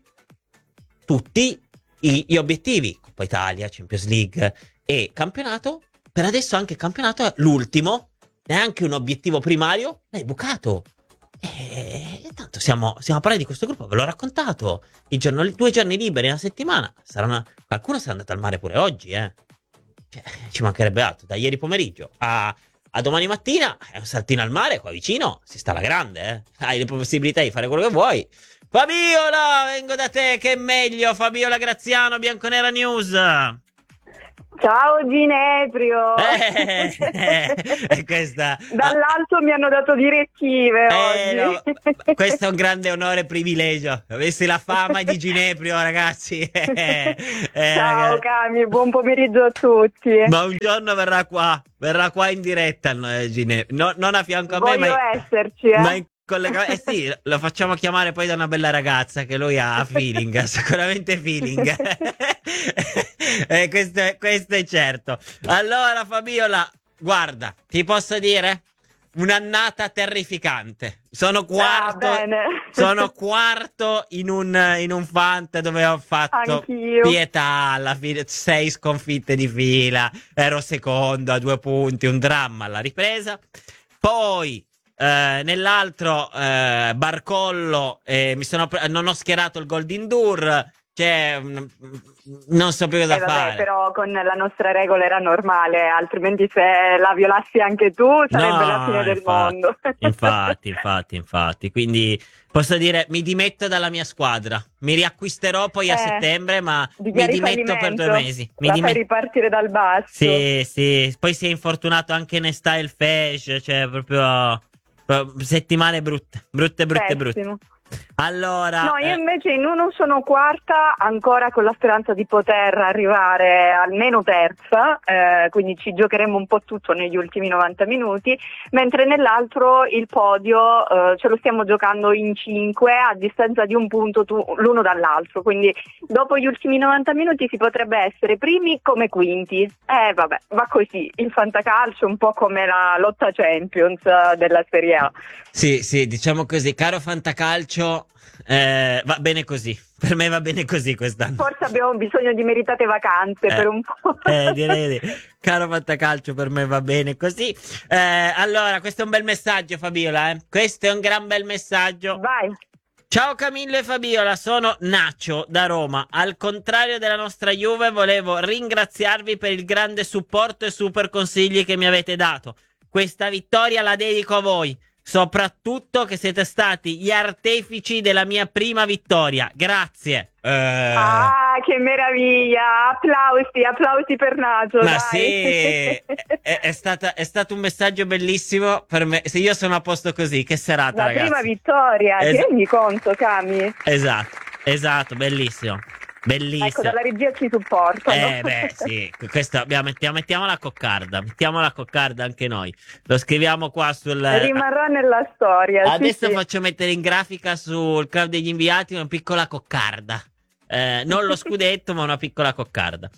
gli obiettivi, Coppa Italia, Champions League e campionato. Per adesso anche il campionato è l'ultimo, neanche un obiettivo primario, l'hai bucato. E tanto siamo a parlare di questo gruppo, ve l'ho raccontato. 2 giorni liberi una settimana, qualcuno sarà andato al mare pure oggi, Cioè, ci mancherebbe altro. Da ieri pomeriggio a domani mattina è un saltino al mare, qua vicino si sta alla grande, hai le possibilità di fare quello che vuoi. Fabiola, vengo da te, che è meglio. Fabiola Graziano, Bianconera News. Ciao Gineprio. Questa... Dall'alto mi hanno dato direttive oggi. No, questo è un grande onore e privilegio. Avessi la fama di Gineprio, ragazzi. Ciao Cami, buon pomeriggio a tutti. Ma un giorno verrà qua in diretta Gineprio. Non a fianco a me, voglio esserci, ma in sì, lo facciamo chiamare poi da una bella ragazza che lui ha feeling, sicuramente feeling. Questo è certo. Allora Fabiola, guarda, ti posso dire un'annata terrificante. Sono quarto in un fant dove ho fatto pietà alla fine, 6 sconfitte di fila, ero secondo a 2 punti, un dramma alla ripresa. Poi nell'altro Barcollo, non ho schierato il Golden Dur, cioè non so più cosa fare. Però con la nostra regola era normale, altrimenti se la violassi anche tu sarebbe la fine del mondo. Infatti, quindi posso dire mi dimetto dalla mia squadra, mi riacquisterò poi a settembre, ma mi dimetto per 2 mesi. Fai ripartire dal basso. Sì, poi si è infortunato anche Nestyle Fesh, cioè proprio settimane brutte. Allora, no, io invece in uno sono quarta, ancora con la speranza di poter arrivare almeno terza, quindi ci giocheremo un po' tutto negli ultimi 90 minuti, mentre nell'altro il podio ce lo stiamo giocando in 5 a distanza di 1 punto l'uno dall'altro, quindi dopo gli ultimi 90 minuti si potrebbe essere primi come quinti. Vabbè, va così, il fantacalcio un po' come la lotta Champions della Serie A. Sì, diciamo così, caro fantacalcio, va bene così. Per me va bene così quest'anno. Forse abbiamo bisogno di meritate vacanze per un po'. Direi. Caro fantacalcio, per me va bene così. Allora, questo è un bel messaggio, Fabiola. Questo è un gran bel messaggio. Vai. Ciao Camillo e Fabiola, sono Nacio da Roma. Al contrario della nostra Juve, volevo ringraziarvi per il grande supporto e super consigli che mi avete dato. Questa vittoria la dedico a voi. Soprattutto che siete stati gli artefici della mia prima vittoria. Grazie. Che meraviglia! Applausi per Nacio. Ma dai. Sì, è stato un messaggio bellissimo per me. Se io sono a posto così, che serata, la ragazzi. Prima vittoria, ti rendi conto, Cami? Esatto, bellissimo. Ecco, dalla regia ci supportano. Sì, questo mettiamo la coccarda. Mettiamo la coccarda anche noi. Lo scriviamo qua rimarrà nella storia. Adesso faccio mettere in grafica sul club degli inviati una piccola coccarda. Non lo scudetto, ma una piccola coccarda.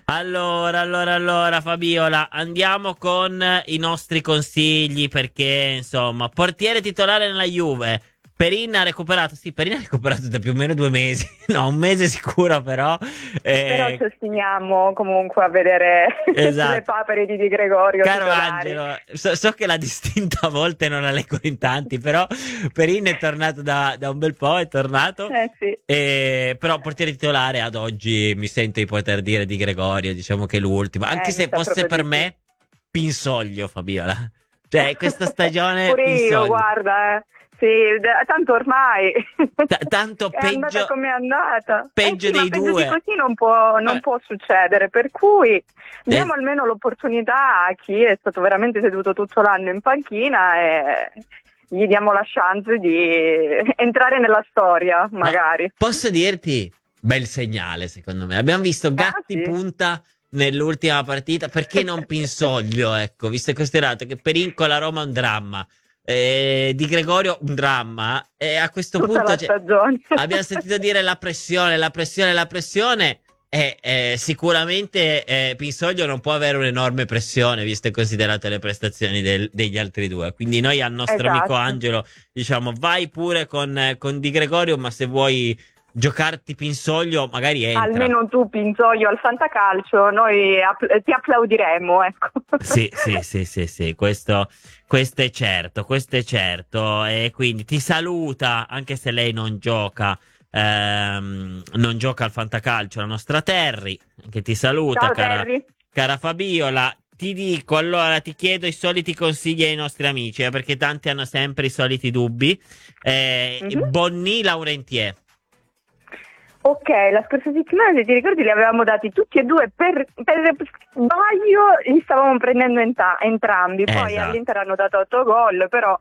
Allora, Fabiola, andiamo con i nostri consigli, perché insomma, portiere titolare nella Juve. Perin ha recuperato da più o meno 2 mesi, no, 1 mese sicuro però. Però ci ostiniamo comunque a vedere le papere di Di Gregorio. Caro Angelo, so che la distinta a volte non la leggo in tanti, però Perin è tornato da un bel po', sì. Però portiere titolare ad oggi mi sento di poter dire Di Gregorio, diciamo che è l'ultimo, anche se fosse per me Pinsoglio, Fabiola. Cioè, questa stagione pure Pinsoglio. Io, guarda, Sì, tanto ormai tanto è peggio, andata come è andata. Peggio dei peggio due. di così non può succedere, per cui diamo almeno l'opportunità a chi è stato veramente seduto tutto l'anno in panchina e gli diamo la chance di entrare nella storia, magari. Posso dirti, bel segnale secondo me. Abbiamo visto Gatti punta nell'ultima partita, perché non Pinsoglio, ecco, visto e considerato che Perin con la Roma è un dramma. Di Gregorio un dramma, e a questo punto abbiamo sentito dire la pressione. Sicuramente Pinsoglio non può avere un'enorme pressione, visto e considerate le prestazioni degli altri due. Quindi noi al nostro amico Angelo diciamo vai pure con Di Gregorio, ma se vuoi giocarti Pinsoglio magari entra. Almeno tu Pinsoglio al fantacalcio, noi ti applaudiremo, ecco. Sì, questo è certo, e quindi ti saluta, anche se lei non gioca al fantacalcio, la nostra Terry, che ti saluta. Ciao, cara Fabiola. Ti dico, allora ti chiedo i soliti consigli ai nostri amici, perché tanti hanno sempre i soliti dubbi. Bonny Laurentier. Ok, la scorsa settimana, se ti ricordi, li avevamo dati tutti e due per sbaglio, li stavamo prendendo entrambi, poi esatto. all'Inter hanno dato 8 gol, però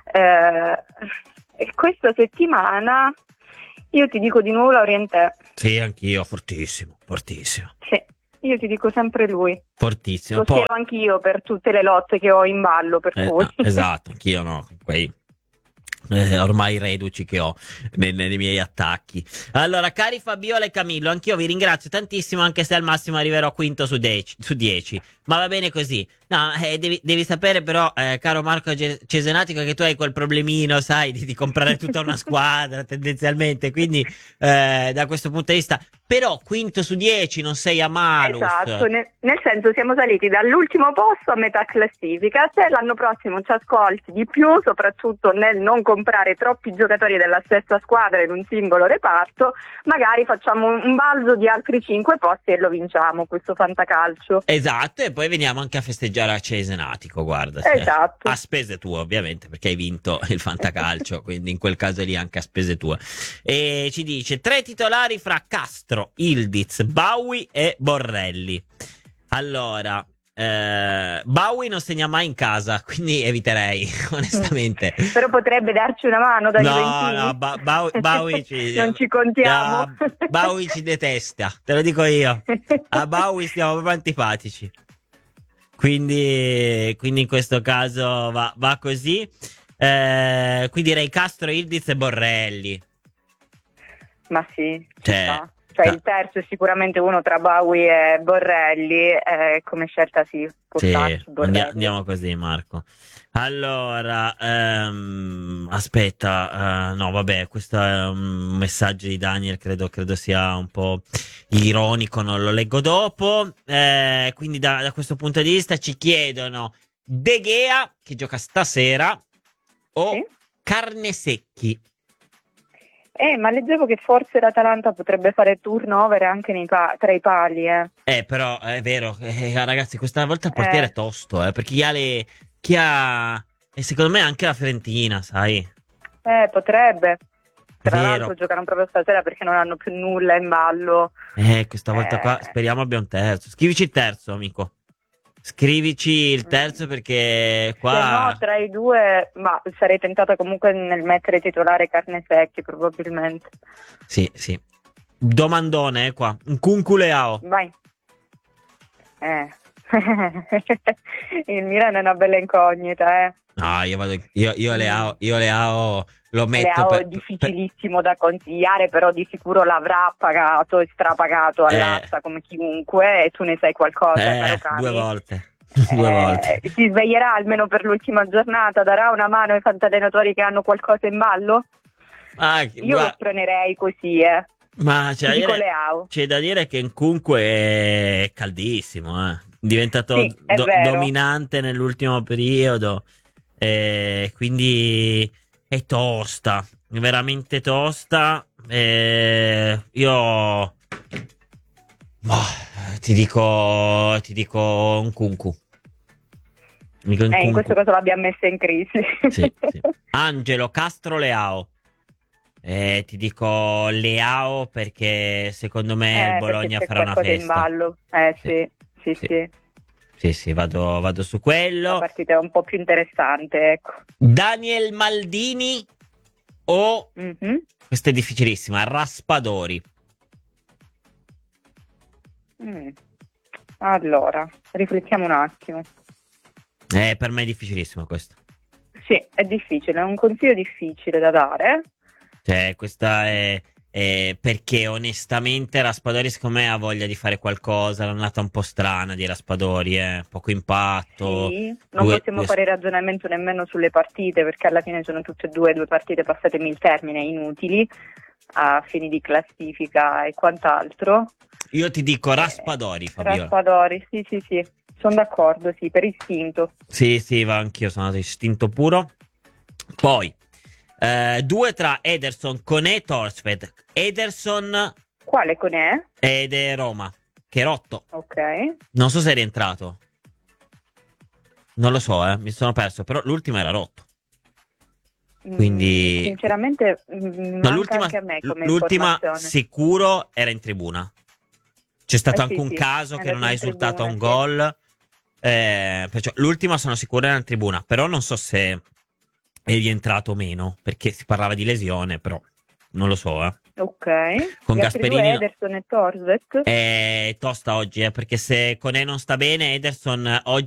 questa settimana io ti dico di nuovo Laurentier. Sì, anch'io, fortissimo. Sì, io ti dico sempre lui. Fortissimo. Lo spero anch'io per tutte le lotte che ho in ballo, per cui. Esatto, anch'io no, quei ormai reduci che ho nei miei attacchi. Allora, cari Fabiola e Camillo, anch'io vi ringrazio tantissimo, anche se al massimo arriverò quinto su 10, ma va bene così. No, devi sapere però, caro Marco Cesenatico, che tu hai quel problemino, sai, di comprare tutta una squadra tendenzialmente, quindi da questo punto di vista, però quinto su 10 non sei a malus. Esatto, nel senso siamo saliti dall'ultimo posto a metà classifica. Se l'anno prossimo ci ascolti di più, soprattutto nel non comprare troppi giocatori della stessa squadra in un singolo reparto, magari facciamo un balzo di altri 5 posti e lo vinciamo questo fantacalcio. Esatto, e poi veniamo anche a festeggiare a Cesenatico, guarda. Esatto. A spese tue, ovviamente, perché hai vinto il fantacalcio, quindi in quel caso lì anche a spese tue. E ci dice 3 titolari fra Castro, Ildiz, Bowie e Borrelli. Allora, Bowie non segna mai in casa, quindi eviterei, onestamente. Però potrebbe darci una mano da No, Bowie non ci contiamo. No, Bowie ci detesta, te lo dico io. A Bowie stiamo proprio antipatici. Quindi in questo caso va così. Qui direi Castro, Ildiz e Borrelli. Ma sì, cioè il terzo è sicuramente uno tra Bowie e Borrelli, come scelta sì, andiamo così, Marco. Allora, aspetta, no vabbè, questo è un messaggio di Daniel, credo sia un po' ironico, non lo leggo dopo. Quindi da questo punto di vista ci chiedono De Gea, che gioca stasera, o Carnesecchi. Ma leggevo che forse l'Atalanta potrebbe fare turnover anche tra i pali, però è vero, ragazzi, questa volta il portiere è tosto, perché chi ha e secondo me anche la Fiorentina, sai? Potrebbe. Tra l'altro giocano proprio stasera perché non hanno più nulla in ballo. Questa volta qua speriamo abbia un terzo. Scrivici il terzo, amico. Scrivici il terzo, perché qua... Se no, tra i due, ma sarei tentata comunque nel mettere titolare Carnesecchi, probabilmente. Sì. Domandone, qua. Un Cunculeao. Vai. Il Milan è una bella incognita, No, io Leao lo metto. Leao è difficilissimo da consigliare, però di sicuro l'avrà pagato e strapagato all'asta come chiunque, e tu ne sai qualcosa, caro Cami. 2 volte. 2 volte. Si sveglierà almeno per l'ultima giornata, darà una mano ai fantallenatori che hanno qualcosa in ballo? Io lo spronerei così, Ma c'è da dire che comunque è caldissimo, è diventato dominante nell'ultimo periodo, quindi è tosta, veramente tosta. Io ti dico un Kunku. In questo caso l'abbiamo messa in crisi. Sì. Angelo, Castro, Leao. Ti dico Leao perché secondo me il Bologna farà una festa. In ballo. Sì, vado su quello. La partita è un po' più interessante, ecco. Daniel Maldini o questa è difficilissima, Raspadori. Allora, riflettiamo un attimo. Per me è difficilissimo questo. Sì, è difficile, è un consiglio difficile da dare. Questa è perché onestamente Raspadori secondo me ha voglia di fare qualcosa, è un'annata un po' strana di Raspadori, poco impatto. Sì, non possiamo fare ragionamento nemmeno sulle partite, perché alla fine sono tutte e due partite passatemi il termine, inutili a fini di classifica e quant'altro. Io ti dico Raspadori, Fabiola. Raspadori, sì, sono d'accordo, sì, per istinto. Sì, va, anch'io sono andato istinto puro. Poi 2 tra Ederson, Koné, Thorstvedt. Ederson. Quale Koné? Ed è Roma, che è rotto. Ok. Non so se è rientrato. Non lo so, mi sono perso, però l'ultimo era rotto. Quindi sinceramente manca anche a me come l'ultima informazione. sicuro era in tribuna. C'è stato anche un caso che non ha esultato a un gol. Perciò l'ultima sono sicuro era in tribuna, però non so se è rientrato o meno, perché si parlava di lesione, però non lo so. Ok. Con Gli Gasperini, Ederson e Thorstvedt. è tosta oggi, perché se Koné non sta bene, Ederson oggi